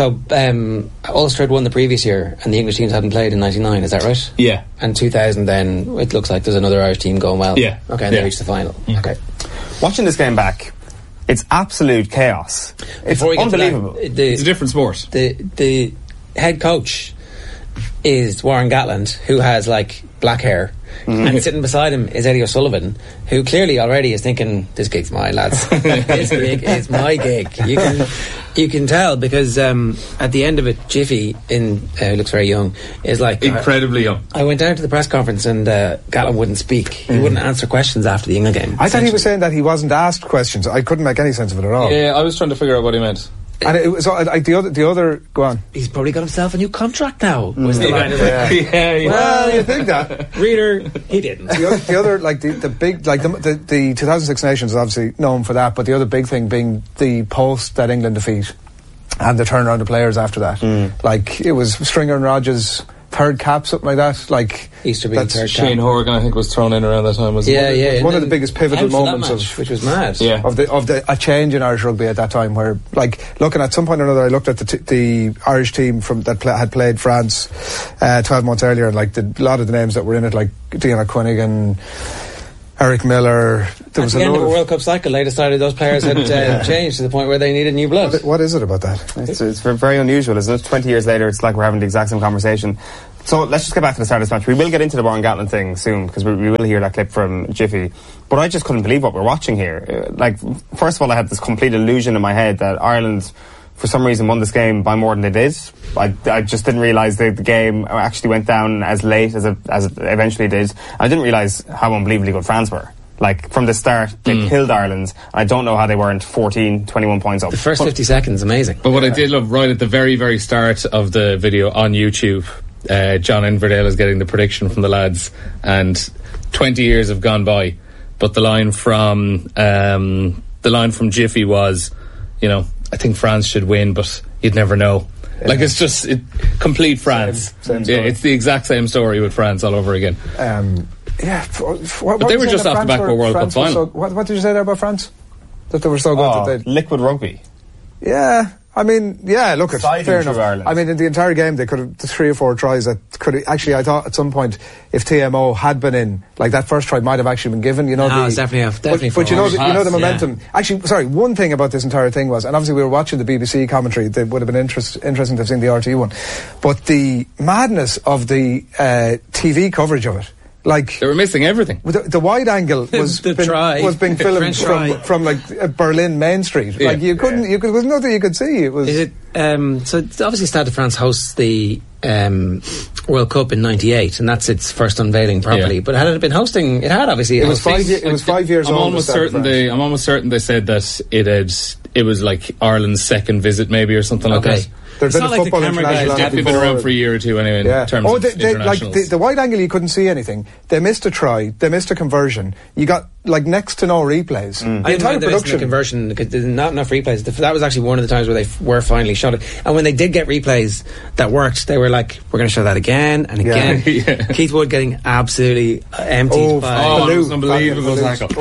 [SPEAKER 12] Ulster had won the previous year and the English teams hadn't played in 99, is that right?
[SPEAKER 14] Yeah.
[SPEAKER 12] And 2000 then it looks like there's another Irish team going well.
[SPEAKER 14] Yeah.
[SPEAKER 12] Okay, and they reached the final. Okay.
[SPEAKER 13] Watching this game back, it's absolute chaos. It's unbelievable.
[SPEAKER 14] It's a different sport.
[SPEAKER 12] The head coach is Warren Gatland, who has black hair, and sitting beside him is Eddie O'Sullivan, who clearly already is thinking, this gig's mine, lads. This gig is my gig. You can tell because at the end of it, Jiffy, who looks very young, is
[SPEAKER 14] incredibly young.
[SPEAKER 12] I went down to the press conference and Gatland wouldn't speak. He wouldn't answer questions after the England game.
[SPEAKER 11] I thought he was saying that he wasn't asked questions. I couldn't make any sense of it at all.
[SPEAKER 14] Yeah, I was trying to figure out what he meant.
[SPEAKER 11] And it was the other. Go on.
[SPEAKER 12] He's probably got himself a new contract now.
[SPEAKER 11] Was the line? Well, you think that,
[SPEAKER 12] reader? He didn't.
[SPEAKER 11] The other, the big, the 2006 Nations is obviously known for that, but the other big thing being the post that England defeat and the turnaround of players after that. It was Stringer and Rogers third cap, something like that. Like
[SPEAKER 12] Easterby, third cap.
[SPEAKER 14] Shane Horgan, I think, was thrown in around that time. Was
[SPEAKER 11] it was one of the biggest pivotal moments
[SPEAKER 12] which was mad.
[SPEAKER 14] Yeah.
[SPEAKER 11] of a change in Irish rugby at that time. Where, like, looking at some point or another, I looked at the Irish team that had played France 12 months earlier, and like a lot of the names that were in it, like Deanna Quinnigan, Eric Miller. There was
[SPEAKER 12] at the end of a World Cup cycle, they decided those players had changed to the point where they needed new blood.
[SPEAKER 11] What is it about that?
[SPEAKER 13] It's very unusual, isn't it? 20 years later, it's like we're having the exact same conversation. So let's just get back to the start of this match. We will get into the Warren Gatland thing soon, because we will hear that clip from Jiffy. But I just couldn't believe what we're watching here. Like, first of all, I had this complete illusion in my head that Ireland, for some reason, won this game by more than they did. I just didn't realise the game actually went down as late as it eventually did. I didn't realise how unbelievably good France were. Like, from the start, they killed Ireland. I don't know how they weren't 14, 21 points up.
[SPEAKER 12] The first 50 seconds, amazing.
[SPEAKER 14] But what I did love, right at the very, very start of the video on YouTube, John Inverdale is getting the prediction from the lads, and 20 years have gone by, but the line from Jiffy was, I think France should win, but you'd never know. Yeah. Like, it's just complete France.
[SPEAKER 11] Same story.
[SPEAKER 14] It's the exact same story with France all over again.
[SPEAKER 11] But
[SPEAKER 14] they were just off the back of a World Cup final.
[SPEAKER 11] What did you say there about France? That they were so good that they...
[SPEAKER 13] Liquid rugby.
[SPEAKER 11] Yeah. I mean, yeah, look, it's fair enough.
[SPEAKER 13] Ireland.
[SPEAKER 11] I mean, in the entire game, they could have 3 or 4 tries that could have, actually, I thought at some point, if TMO had been in, like, that first try might have actually been given,
[SPEAKER 12] it's definitely
[SPEAKER 11] but you know the momentum. Yeah. Actually, sorry, one thing about this entire thing was, and obviously we were watching the BBC commentary, it would have been interesting to have seen the RT one, but the madness of the TV coverage of it. Like,
[SPEAKER 14] they were missing everything.
[SPEAKER 11] The wide angle was being filmed from like Berlin Main Street. Yeah. Like, there was nothing you could see. It was.
[SPEAKER 12] Is it? So obviously, Stade de France hosts the World Cup in '98, and that's its first unveiling properly. Yeah. But had it been hosting, it had obviously.
[SPEAKER 11] It was 5 years
[SPEAKER 14] I'm
[SPEAKER 11] old.
[SPEAKER 14] Almost certain they said that it was like Ireland's second visit, maybe, or something like that.
[SPEAKER 11] There's been a football international.
[SPEAKER 14] It's definitely been around for a year or two anyway. In terms of internationals.
[SPEAKER 11] The wide angle, you couldn't see anything. They missed a try. They missed a conversion. You got like next to no replays.
[SPEAKER 12] The entire production conversion, because there's not enough replays. That was actually one of the times where they were finally shot it. And when they did get replays that worked, they were like, "We're going to show that again and again." Yeah. Keith Wood getting absolutely emptied by.
[SPEAKER 14] It was unbelievable tackle.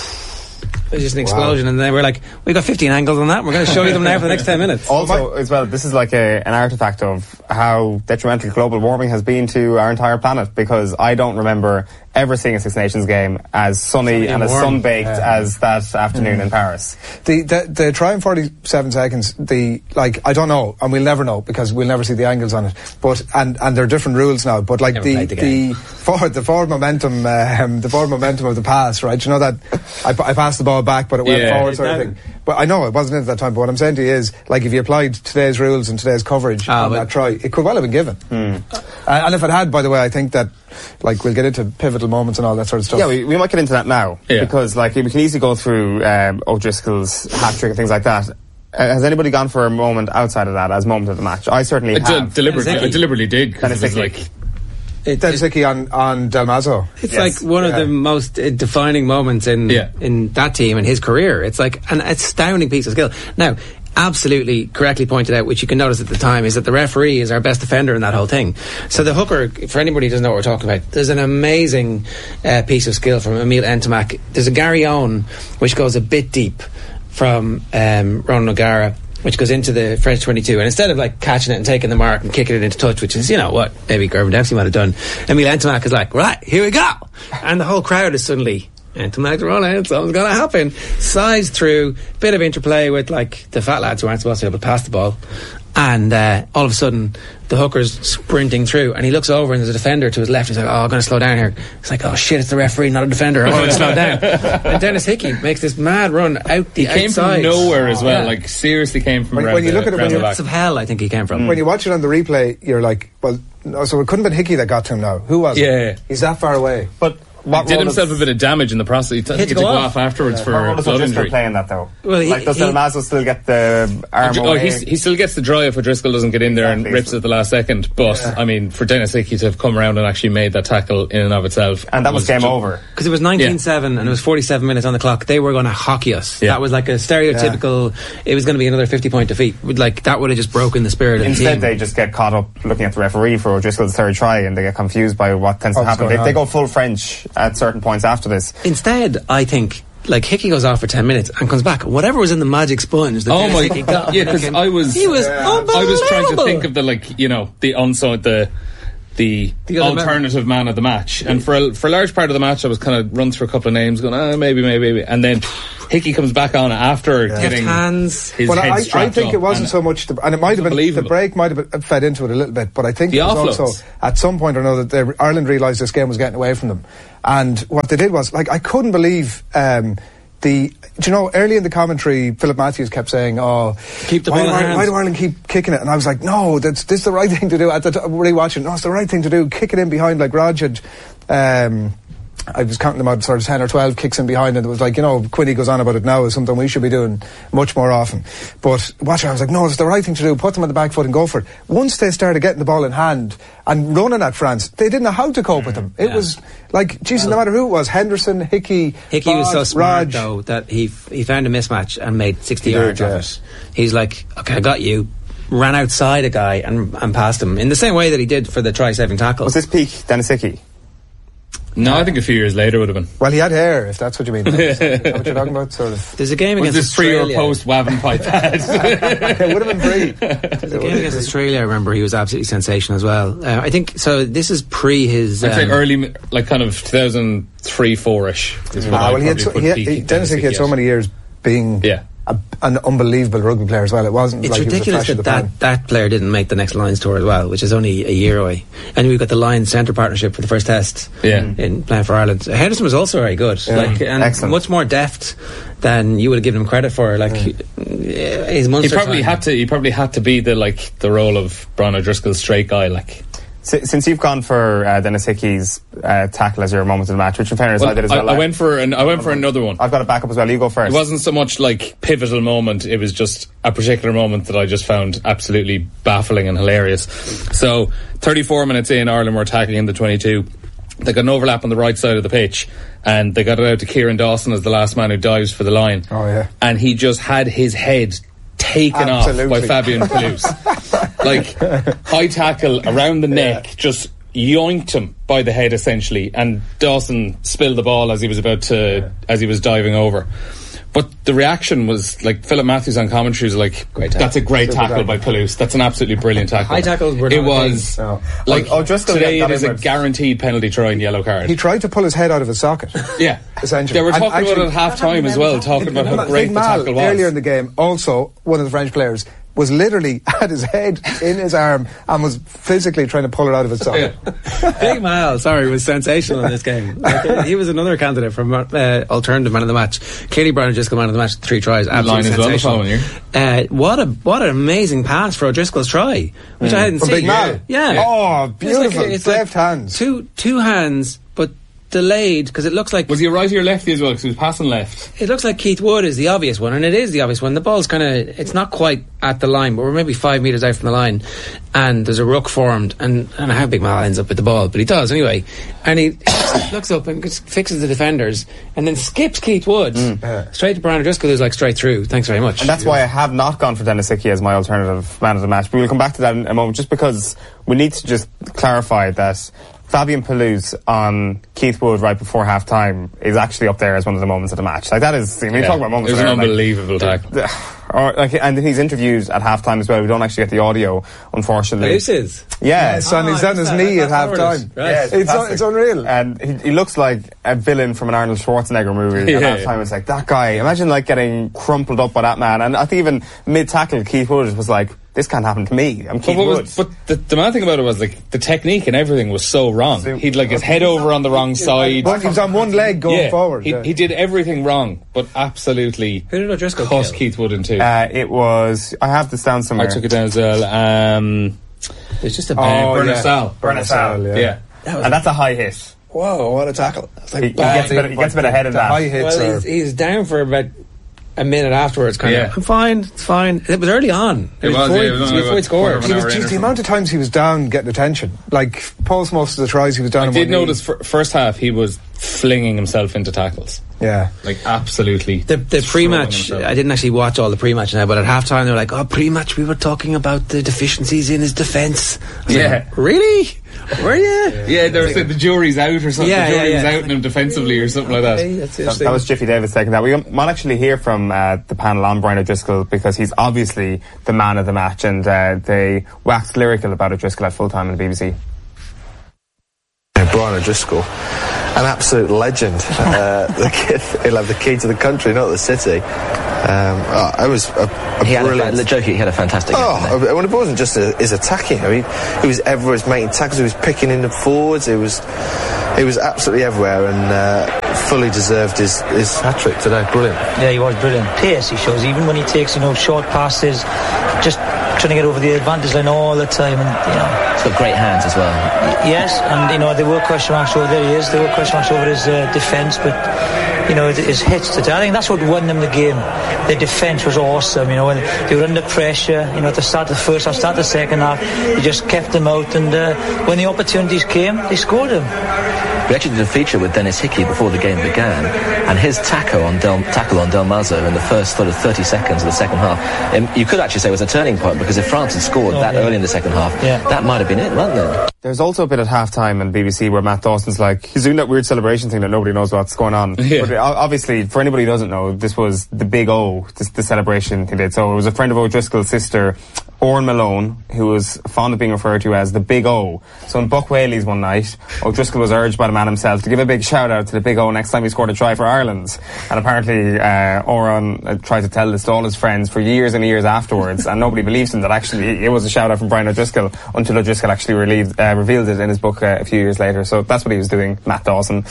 [SPEAKER 12] It was just an explosion, and they were like, "We got 15 angles on that. We're going to show you them now for the next 10 minutes."
[SPEAKER 13] Also, as well, this is like an artifact of how detrimental global warming has been to our entire planet, because I don't remember ever seeing a Six Nations game as sunny and as sun-baked as that afternoon in Paris.
[SPEAKER 11] The try in 47 seconds, I don't know, and we'll never know, because we'll never see the angles on it, but and there are different rules now, but like the forward momentum of the pass, right? You know that I passed the ball back, but it went forward sort of thing. But I know it wasn't in at that time, but what I'm saying to you is, like, if you applied today's rules and today's coverage on that try, it could well have been given. And if it had, by the way, I think that, like, we'll get into pivotal moments and all that sort of stuff.
[SPEAKER 13] Yeah, we might get into that now, because, like, we can easily go through O'Driscoll's hat-trick and things like that. Has anybody gone for a moment outside of that as moment of the match? I certainly have.
[SPEAKER 14] I deliberately did, because it was like...
[SPEAKER 11] Dennis Hickey on Del Mazo.
[SPEAKER 12] It's like one of the most defining moments in that team and his career. It's like an astounding piece of skill. Now, absolutely correctly pointed out, which you can notice at the time, is that the referee is our best defender in that whole thing. So the hooker, for anybody who doesn't know what we're talking about, there's an amazing piece of skill from Emile Ntamak. There's a Gary Owen which goes a bit deep from Ronan O'Gara, which goes into the French 22, and instead of like catching it and taking the mark and kicking it into touch, which is, you know, what maybe Gervin Dempsey might have done, Emile Ntamak is like, right, here we go, and the whole crowd is suddenly, Ntamak's rolling, something's gonna happen, slides through, bit of interplay with like the fat lads who aren't supposed to be able to pass the ball, and all of a sudden the hooker's sprinting through, and he looks over and there's a defender to his left. He's like, I'm going to slow down here. It's like, oh shit, it's the referee, not a defender. I'm going to slow down. And Dennis Hickey makes this mad run out the outside.
[SPEAKER 14] He came from nowhere as well. Like, seriously came from
[SPEAKER 11] when you look at it,
[SPEAKER 12] depths of hell, I think he came from.
[SPEAKER 11] When you watch it on the replay, you're like, well, no, so it couldn't have been Hickey that got to him now. Who was it?
[SPEAKER 12] Yeah.
[SPEAKER 11] He's that far away.
[SPEAKER 13] But
[SPEAKER 14] did himself a bit of damage in the process. He had to go off afterwards for
[SPEAKER 1] what does
[SPEAKER 14] blood
[SPEAKER 1] O'Driscoll
[SPEAKER 14] injury.
[SPEAKER 1] play in that though?
[SPEAKER 12] Well,
[SPEAKER 1] does Del Mazo still get the arm away?
[SPEAKER 14] He still gets the dry if O'Driscoll doesn't get in there and rips it at the last second. But I mean, for Dennis Hickey to have come around and actually made that tackle in and of itself,
[SPEAKER 1] and that was game over
[SPEAKER 12] because it was 19-7 and it was 47 minutes on the clock. They were going to hockey us. That was like a stereotypical. It was going to be another 50-point defeat. Like that would have just broken the spirit of the team.
[SPEAKER 1] Instead, they just get caught up looking at the referee for O'Driscoll's third try, and they get confused by what tends to happen. They go full French at certain points after this.
[SPEAKER 12] Instead, I think like Hickey goes off for 10 minutes and comes back. Whatever was in the magic sponge that Hickey got.
[SPEAKER 14] Yeah, because I was trying to think of the the alternative man of the match, and for a large part of the match I was kind of run through a couple of names going maybe, and then Hickey comes back on after getting his head strapped
[SPEAKER 11] I think
[SPEAKER 14] up,
[SPEAKER 11] it wasn't so much and it might have been the break might have fed into it a little bit, but I think it was also at some point or another that Ireland realised this game was getting away from them, and what they did was, like, I couldn't believe early in the commentary, Philip Matthews kept saying,
[SPEAKER 12] keep the ball in hands.
[SPEAKER 11] Why do Ireland keep kicking it? And I was like, no, this is the right thing to do. At the rewatching, no, it's the right thing to do. Kick it in behind, like Rog had. I was counting them out, sort of 10 or 12 kicks in behind, and it was like, Quinny goes on about it now as something we should be doing much more often. But watching, I was like, no, it's the right thing to do. Put them on the back foot and go for it. Once they started getting the ball in hand and running at France, they didn't know how to cope with them. It was like, Jesus, no matter who it was, Henderson, Hickey
[SPEAKER 12] was so smart, though, that he found a mismatch and made 60 yards of it. He's like, okay, I got you. Ran outside a guy and passed him in the same way that he did for the try-saving tackle.
[SPEAKER 1] Was this peak Dennis Hickey?
[SPEAKER 14] No, I think a few years later would have been.
[SPEAKER 11] Well, he had hair, if that's what you mean. Is that what you're talking about? Sort of.
[SPEAKER 12] There's a game against
[SPEAKER 14] Australia. Was this
[SPEAKER 12] Australia.
[SPEAKER 14] pre or post Wavin Pipe pad?
[SPEAKER 11] It would have been pre.
[SPEAKER 12] There's a game against Australia, I remember, he was absolutely sensational as well. I think, so this is pre his...
[SPEAKER 14] I'd say early, like kind of 2003-4ish.
[SPEAKER 11] Dennis Hickey had so many years being... an unbelievable rugby player as well. It wasn't
[SPEAKER 12] it's
[SPEAKER 11] like
[SPEAKER 12] ridiculous
[SPEAKER 11] he was a flash
[SPEAKER 12] that player didn't make the next Lions tour as well, which is only a year away. And we've got the Lions centre partnership for the first test in playing for Ireland. Henderson was also very good, and excellent. Much more deft than you would have given him credit for. Like his Munster
[SPEAKER 14] he probably had to be the role of Brian O'Driscoll's straight guy. Like,
[SPEAKER 1] since you've gone for Dennis Hickey's tackle as your moment of the match, which in fairness I did as well.
[SPEAKER 14] I went for another one.
[SPEAKER 1] I've got it back up as well. You go first.
[SPEAKER 14] It wasn't so much like pivotal moment. It was just a particular moment that I just found absolutely baffling and hilarious. So 34 minutes in, Ireland were attacking in the 22. They got an overlap on the right side of the pitch, and they got it out to Kieran Dawson as the last man who dives for the line.
[SPEAKER 11] Oh yeah.
[SPEAKER 14] And he just had his head taken off by Fabien Pelouse. Like, high tackle around the neck, just yoinked him by the head essentially, and Dawson spilled the ball as he was diving over. But the reaction was like, Philip Matthews on commentary was like, that's a great tackle by Pelouse. That's an absolutely brilliant tackle.
[SPEAKER 12] High tackles were
[SPEAKER 14] today it is a guaranteed penalty try and yellow card.
[SPEAKER 11] He tried to pull his head out of his socket.
[SPEAKER 14] Yeah,
[SPEAKER 11] essentially.
[SPEAKER 14] They were talking about it at half time as well, talking about how great the tackle was.
[SPEAKER 11] Earlier in the game, also one of the French players was literally had his head in his arm and was physically trying to pull it out of his socket.
[SPEAKER 12] Big Mal, was sensational in this game. Like, he was another candidate for alternative man of the match. Clearly Brian O'Driscoll man of the match, 3 tries, absolutely sensational. What an amazing pass for O'Driscoll's try, which I hadn't seen.
[SPEAKER 11] Big Mal.
[SPEAKER 12] Yeah.
[SPEAKER 11] Oh, beautiful. It's left hands.
[SPEAKER 12] Two hands, but delayed, because it looks like...
[SPEAKER 14] Was he a righty or lefty as well, because he was passing left?
[SPEAKER 12] It looks like Keith Wood is the obvious one, and it is the obvious one. The ball's kind of... It's not quite at the line, but we're maybe 5 metres out from the line, and there's a ruck formed, and I don't know how Big Mal ends up with the ball, but he does anyway. And he looks up and fixes the defenders, and then skips Keith Wood straight to Brian O'Driscoll, who's like straight through. Thanks very much.
[SPEAKER 1] And that's why I have not gone for Dennis Hickey as my alternative man of the match. But we'll come back to that in a moment, just because we need to just clarify that Fabien Pelouse on Keith Wood right before half time is actually up there as one of the moments of the match. Like, that is, talk about moments.
[SPEAKER 14] It was an unbelievable tackle.
[SPEAKER 1] And he's interviewed at half time as well. We don't actually get the audio, unfortunately.
[SPEAKER 12] Pelouse is?
[SPEAKER 1] Yeah.
[SPEAKER 11] He's on his knee at half time.
[SPEAKER 1] Right. Yeah, it's unreal. And he looks like a villain from an Arnold Schwarzenegger movie at half time. It's like, that guy, imagine like getting crumpled up by that man. And I think even mid-tackle, Keith Wood was like, this can't happen to me. I'm Keith Wood.
[SPEAKER 14] But the mad thing about it was, like, the technique and everything was so wrong. He'd like his head over on the wrong side.
[SPEAKER 11] He was on one leg going forward.
[SPEAKER 14] He did everything wrong, but absolutely.
[SPEAKER 12] Who did O'Driscoll
[SPEAKER 14] cuss Keith Wood in two?
[SPEAKER 1] It was, I have this down somewhere.
[SPEAKER 14] I took it down as well.
[SPEAKER 12] It's just a
[SPEAKER 14] Bernard Sal.
[SPEAKER 1] Bernard Sal, yeah. And that's a high hit.
[SPEAKER 11] whoa, what a tackle. It's like,
[SPEAKER 1] he gets a bit ahead of that.
[SPEAKER 11] High hits
[SPEAKER 12] well, he's down for about a minute afterwards, kind of. I'm fine, it's fine. It was early on. It was before he scored.
[SPEAKER 11] The amount of times he was down getting attention. Like, post most of the tries, he was down.
[SPEAKER 14] I did notice first half he was flinging himself into tackles.
[SPEAKER 11] Yeah,
[SPEAKER 14] like absolutely.
[SPEAKER 12] The pre-match, I didn't actually watch all the pre-match now, but at half-time they were like, pre-match we were talking about the deficiencies in his defence. Like, really? Were you?
[SPEAKER 14] Yeah, they said the jury's out or something. The jury was out on him defensively or something like that.
[SPEAKER 1] That was Jiffy Davis taking that. We might actually hear from the panel on Brian O'Driscoll, because he's obviously the man of the match, and they waxed lyrical about O'Driscoll at full time on the BBC.
[SPEAKER 15] Brian O'Driscoll, an absolute legend. The kid, he'll have the key to the country, not the city. It was a brilliant.
[SPEAKER 16] He had a fantastic game.
[SPEAKER 15] It wasn't just his attacking. I mean, he was everywhere. He was making tackles. He was picking in the forwards. He was absolutely everywhere, and fully deserved his hat-trick today. Brilliant.
[SPEAKER 17] Yeah, he was brilliant. Pace he shows, even when he takes short passes, just trying to get over the advantage line all the time, and
[SPEAKER 16] he's got great hands as well.
[SPEAKER 17] Yes, and there were question marks over there. There were question marks over his defence, but his hits today, I think that's what won them the game. Their defence was awesome. When they were under pressure, at the start of the first half, start of the second half, they just kept them out, and when the opportunities came, they scored them.
[SPEAKER 16] We actually did a feature with Dennis Hickey before the game began, and his tackle on Del Mazo in the first sort of 30 seconds of the second half, you could actually say was a turning point, because if France had scored early in the second half, that might have been it, wasn't it?
[SPEAKER 1] There's also a bit at half-time on BBC where Matt Dawson's like, he's doing that weird celebration thing that nobody knows what's going on. But obviously, for anybody who doesn't know, this was the Big O, the celebration he did. So it was a friend of O'Driscoll's sister, Oren Malone, who was fond of being referred to as the Big O. So in Buck Whaley's one night, O'Driscoll was urged by the man himself to give a big shout out to the Big O next time he scored a try for Ireland. And apparently Oren tried to tell this to all his friends for years and years afterwards, and nobody believed him that actually it was a shout out from Brian O'Driscoll, until O'Driscoll actually revealed it in his book a few years later. So that's what he was doing, Matt Dawson.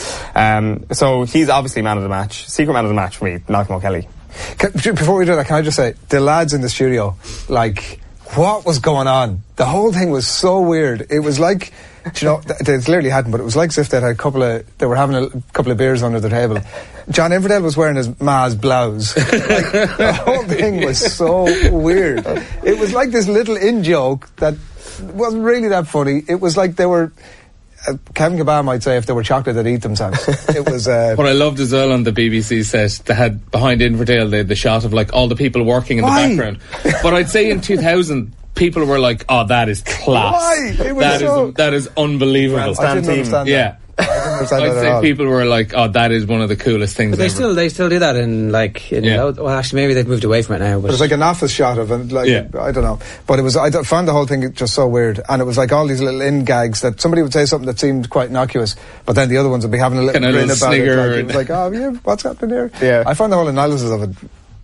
[SPEAKER 1] So he's obviously man of the match. Secret man of the match for me, Malcolm O'Kelly.
[SPEAKER 11] Before we do that, can I just say, the lads in the studio, like, what was going on? The whole thing was so weird. It was like, they clearly hadn't, but it was like as if they were having a couple of beers under the table. John Inverdale was wearing his Ma's blouse. The whole thing was so weird. It was like this little in-joke that wasn't really that funny. It was like they were... Kevin Caban might say if they were chocolate, they'd eat themselves. It was...
[SPEAKER 14] What I loved as well on the BBC set, they had behind Inverdale the shot of like all the people working in the background. But I'd say in 2000, people were like, "Oh, that is class.
[SPEAKER 11] Why? It was
[SPEAKER 14] that is unbelievable."
[SPEAKER 11] I didn't understand that.
[SPEAKER 14] I'd say people were like, "Oh, that is one of the coolest things."
[SPEAKER 12] But they still do that well, actually, maybe they've moved away from it now. But
[SPEAKER 11] it was like an office shot of it, I don't know. But it was. I found the whole thing just so weird, and it was like all these little in gags that somebody would say something that seemed quite innocuous, but then the other ones would be having a little grin about it. It was like, "Oh, yeah, what's happening here?"
[SPEAKER 1] Yeah,
[SPEAKER 11] I found the whole analysis of it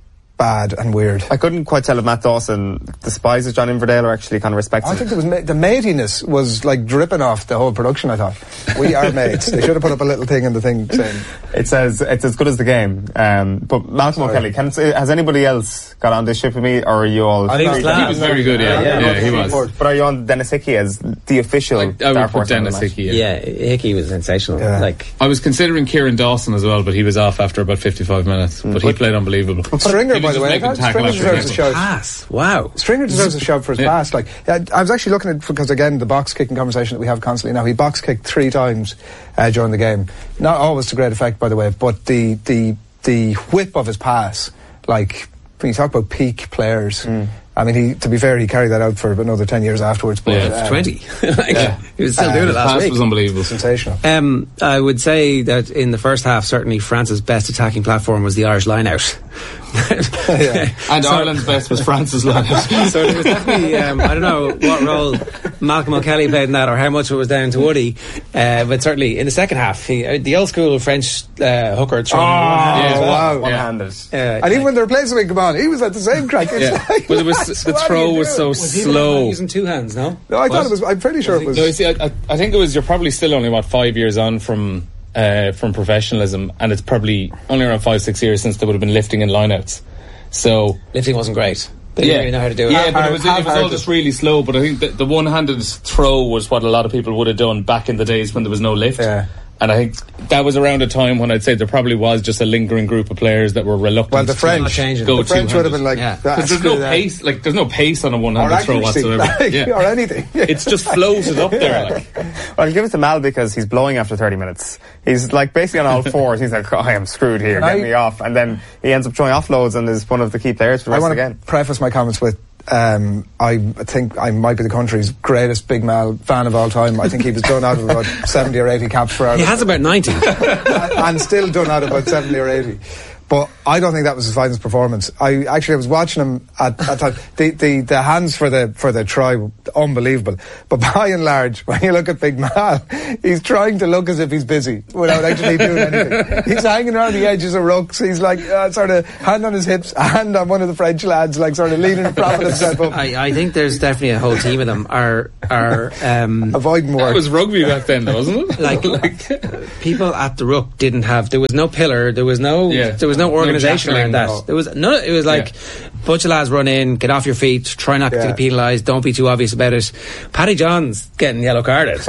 [SPEAKER 11] bad and weird.
[SPEAKER 1] I couldn't quite tell if Matt Dawson despises John Inverdale or actually kind of respects him.
[SPEAKER 11] I think it was the matiness was like dripping off the whole production. I thought, we are mates. They should have put up a little thing in the thing saying
[SPEAKER 1] it says it's as good as the game. But Malcolm O'Kelly, has anybody else got on this ship with me, or are you all?
[SPEAKER 14] I think he was very good. Yeah, he was.
[SPEAKER 1] But are you on Dennis Hickey as the official?
[SPEAKER 14] I would put Dennis Hickey.
[SPEAKER 12] Yeah, Hickey was sensational.
[SPEAKER 11] Yeah.
[SPEAKER 12] Like,
[SPEAKER 14] I was considering Kieran Dawson as well, but he was off after about 55 minutes. But he played unbelievable.
[SPEAKER 11] Stringer, by the way, Stringer deserves a shout.
[SPEAKER 12] Pass. Wow.
[SPEAKER 11] Stringer deserves a shout for his pass. Like, I was actually looking at, because again, the box kicking conversation that we have constantly now. He box kicked 3 times during the game. Not always to great effect, by the way, but the whip of his pass, like, when you talk about peak players. I mean, to be fair, he carried that out for another 10 years afterwards. But,
[SPEAKER 12] 20. He was still doing it last week.
[SPEAKER 14] The pass was unbelievable.
[SPEAKER 11] Sensational.
[SPEAKER 12] I would say that in the first half, certainly France's best attacking platform was the Irish line-out.
[SPEAKER 14] And Ireland's best was France's line-out.
[SPEAKER 12] So there was definitely, I don't know what role Malcolm O'Kelly played in that, or how much it was down to Woody, but certainly in the second half, the old school French hooker throwing
[SPEAKER 1] one-handed.
[SPEAKER 11] And even when they were playing something, come on, he was at the same crack.
[SPEAKER 14] But it was the throw was so slow.
[SPEAKER 12] Using 2 hands, no?
[SPEAKER 11] No, I thought it was. I'm pretty sure it was.
[SPEAKER 14] No, you see, I think it was. You're probably still only 5 years on from professionalism, and it's probably only around 5-6 years since they would have been lifting in lineouts. So
[SPEAKER 12] lifting wasn't great. They didn't really know how to do it.
[SPEAKER 14] Yeah, but it was all just really slow. But I think the one-handed throw was what a lot of people would have done back in the days when there was no lift.
[SPEAKER 11] Yeah.
[SPEAKER 14] And I think that was around a time when I'd say there probably was just a lingering group of players that were reluctant.
[SPEAKER 11] Well, the French would have been like,
[SPEAKER 14] there's no pace. Like, there's no pace on a one-handed throw whatsoever,
[SPEAKER 11] or anything.
[SPEAKER 14] It's just floated up there. Like.
[SPEAKER 13] Well, I'll give it to Mal because he's blowing after 30 minutes. He's like basically on all fours. He's like, I am screwed here. Get me off. And then he ends up throwing offloads and is one of the key players for the rest of the game.
[SPEAKER 11] I want to preface my comments with. I think I might be the country's greatest Big Mal fan of all time. I think he was done out of about 70 or 80 caps for Ireland.
[SPEAKER 12] He has about 90.
[SPEAKER 11] and still done out of about 70 or 80. But I don't think that was his finest performance. I was watching him at time. The hands for the try were unbelievable. But by and large, when you look at Big Mal, he's trying to look as if he's busy without actually doing anything. He's hanging around the edges of rucks. He's like sort of hand on his hips, hand on one of the French lads, like sort of leaning, propping himself up.
[SPEAKER 12] I think there's definitely a whole team of them are
[SPEAKER 11] avoiding work.
[SPEAKER 14] That was rugby back then, though, wasn't it?
[SPEAKER 12] Like people at the ruck didn't have. There was no pillar. There was no organisation around that. There was no. It was like bunch of lads run in, get off your feet, try not to get penalised, don't be too obvious about it. Paddy John's getting yellow carded.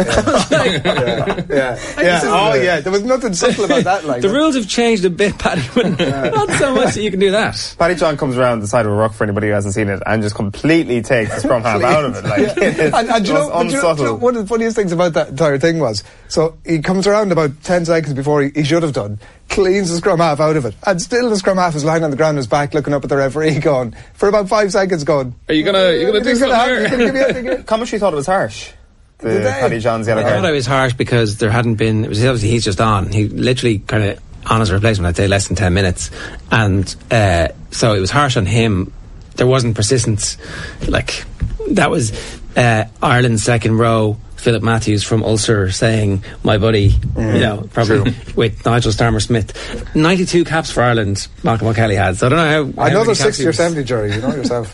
[SPEAKER 11] There was nothing simple about that. Like
[SPEAKER 12] the rules have changed a bit, Paddy, but not so much that you can do that.
[SPEAKER 13] Paddy John comes around the side of a ruck for anybody who hasn't seen it and just completely takes the scrum half out of it. Like
[SPEAKER 11] and do you know, one of the funniest things about that entire thing was, so he comes around about 10 seconds before he should have done, cleans the scrum half out of it, and still the scrum half is lying on the ground on his back looking up at the referee going, for about 5 seconds going,
[SPEAKER 14] are you gonna do something?
[SPEAKER 13] Commentary thought it was harsh. The Paddy John's yellow card.
[SPEAKER 12] I thought it was harsh because there hadn't been, it was obviously he's just on. He literally kind of on his replacement, I'd say less than 10 minutes. And so it was harsh on him. There wasn't persistence. Like, that was Ireland's second row, Philip Matthews from Ulster saying, my buddy, probably with Nigel Starmer-Smith. 92 caps for Ireland, Malcolm O'Kelly had. So I don't know how
[SPEAKER 11] another 60 or 70, Jerry, you know yourself.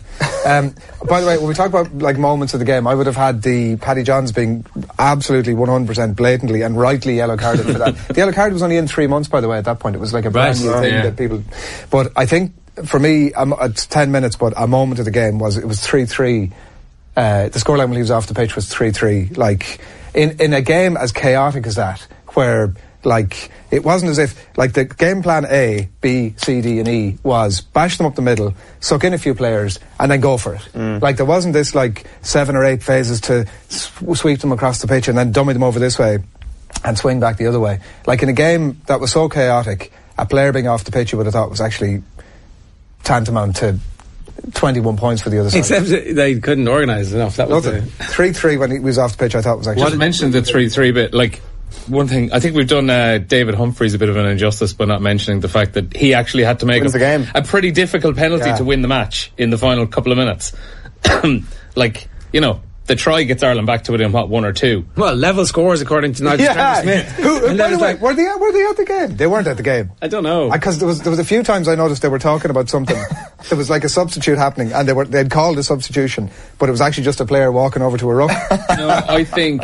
[SPEAKER 11] By the way, when we talk about like moments of the game, I would have had the Paddy Johns being absolutely 100% blatantly and rightly yellow carded for that. The yellow card was only in 3 months, by the way, at that point. It was like a brand new thing that people... But I think, for me, it's 10 minutes, but a moment of the game was, it was 3-3. The scoreline when he was off the pitch was 3-3. Like, in a game as chaotic as that, where, like, it wasn't as if, like, the game plan A, B, C, D and E was bash them up the middle, suck in a few players, and then go for it. Like, there wasn't this, like, 7 or 8 phases to sweep them across the pitch and then dummy them over this way and swing back the other way. Like, in a game that was so chaotic, a player being off the pitch you would have thought was actually tantamount to 21 points for the other side.
[SPEAKER 12] Except they couldn't organise enough. That was
[SPEAKER 11] 3-3 when he was off the pitch, I thought was actually...
[SPEAKER 14] What mentioned the 3-3 bit, like, one thing, I think we've done David Humphreys a bit of an injustice by not mentioning the fact that he actually had to make a pretty difficult penalty to win the match in the final couple of minutes. Like, you know, the try gets Ireland back to within, 1 or 2.
[SPEAKER 12] Well, level scores according to Nigel Smith.
[SPEAKER 11] By the way, were they at the game? They weren't at the game.
[SPEAKER 12] I don't know.
[SPEAKER 11] Because there was a few times I noticed they were talking about something. There was like a substitute happening, and they'd called a substitution, but it was actually just a player walking over to a ruck.
[SPEAKER 14] No, I think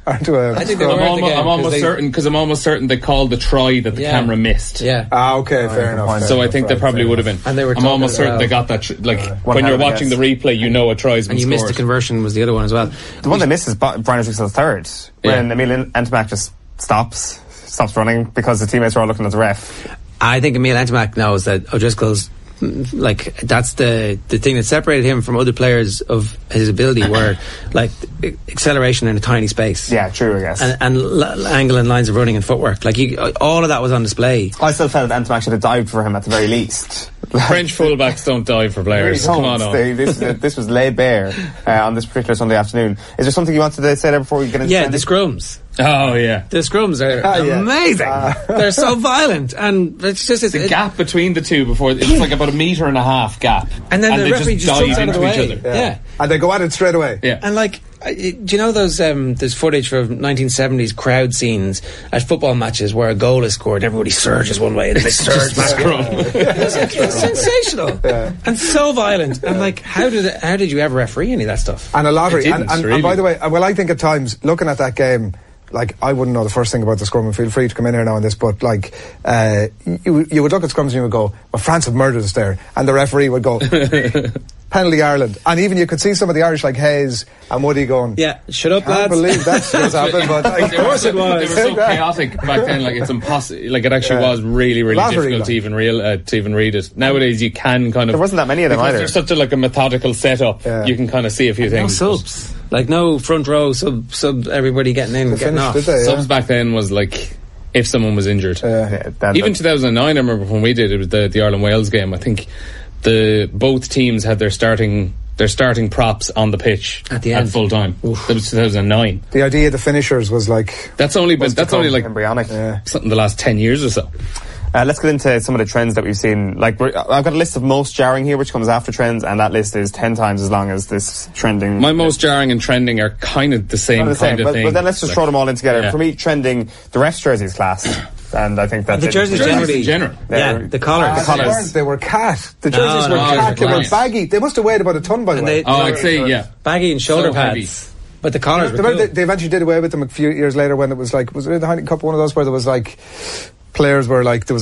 [SPEAKER 14] I'm almost certain they called the try that the camera missed.
[SPEAKER 12] Yeah.
[SPEAKER 11] Okay, fair enough.
[SPEAKER 14] So I think they probably would have been.
[SPEAKER 12] And they were.
[SPEAKER 14] I'm almost certain they got that. When you're watching the replay, you know a try's been
[SPEAKER 12] scored. And you missed the conversion was the other one as well.
[SPEAKER 13] The one they missed is Brian O'Driscoll's third, when Emil Ntamack just stops running because the teammates are all looking at the ref.
[SPEAKER 12] I think Emil Ntamack knows that O'Driscoll's, like, that's the thing that separated him from other players of his ability, where, like, acceleration in a tiny space.
[SPEAKER 13] Yeah, true, I guess.
[SPEAKER 12] And angle and lines of running and footwork. Like, all of that was on display.
[SPEAKER 13] I still felt Ntamack should have dived for him at the very least.
[SPEAKER 14] French fullbacks don't dive for players.
[SPEAKER 13] Really,
[SPEAKER 14] come on.
[SPEAKER 13] This was laid bare on this particular Sunday afternoon. Is there something you wanted to say there before we get into
[SPEAKER 12] the scrums?
[SPEAKER 14] Oh yeah,
[SPEAKER 12] the scrums are amazing. They're so violent, and it's just
[SPEAKER 14] the gap between the two before it's like about 1.5 meters gap,
[SPEAKER 12] and then the referee just
[SPEAKER 14] dive
[SPEAKER 12] into
[SPEAKER 14] each other.
[SPEAKER 12] Yeah,
[SPEAKER 11] and they go at it straight away.
[SPEAKER 14] Yeah,
[SPEAKER 12] and like. Do you know those there's footage from 1970s crowd scenes at football matches where a goal is scored, everybody surges one way and they surge back. It's sensational and so violent. And like, how did you ever referee any of that stuff?
[SPEAKER 11] And a lottery. And by the way, I think at times looking at that game, like, I wouldn't know the first thing about the scrum, and feel free to come in here now on this, but like, you would look at scrums and you would go, well, France have murdered us there, and the referee would go, penalty Ireland. And even you could see some of the Irish like Hayes and Woody going,
[SPEAKER 12] yeah, shut up,
[SPEAKER 11] lads. I can't believe that's what's happened. But
[SPEAKER 12] of course it was.
[SPEAKER 14] They were so chaotic back then, like it's impossible. Like it actually was really, really difficult to even read it. Nowadays you can kind of...
[SPEAKER 13] There wasn't that many of them either.
[SPEAKER 14] There's such a methodical setup. You can kind of see a few things.
[SPEAKER 12] No subs. Like no front row, sub everybody getting in, getting off.
[SPEAKER 14] Subs back then was like... if someone was injured. Even 2009, I remember when we did it was the Ireland-Wales game. I think both teams had their starting props on the pitch
[SPEAKER 12] at the end
[SPEAKER 14] at full time. That was 2009.
[SPEAKER 11] The idea of the finishers was like
[SPEAKER 14] that's only like
[SPEAKER 13] embryonic.
[SPEAKER 14] Something the last 10 years or so.
[SPEAKER 13] Let's get into some of the trends that we've seen. Like I've got a list of most jarring here, which comes after trends, and that list is 10 times as long as this trending.
[SPEAKER 14] My most jarring and trending are kind of the same kind of thing.
[SPEAKER 13] But then let's just throw them all in together. Yeah. For me, trending, the refs' jerseys class. And I think that
[SPEAKER 12] the jerseys
[SPEAKER 14] in general.
[SPEAKER 12] The collars.
[SPEAKER 11] They were cat. The jerseys were cat. They were baggy. They must have weighed about a ton by the way.
[SPEAKER 14] I'd say
[SPEAKER 12] baggy and shoulder pads. Heavy. But the collars were cool.
[SPEAKER 11] They eventually did away with them a few years later when it was like, was it in the Heineken Cup, one of those where there was like players were like, there was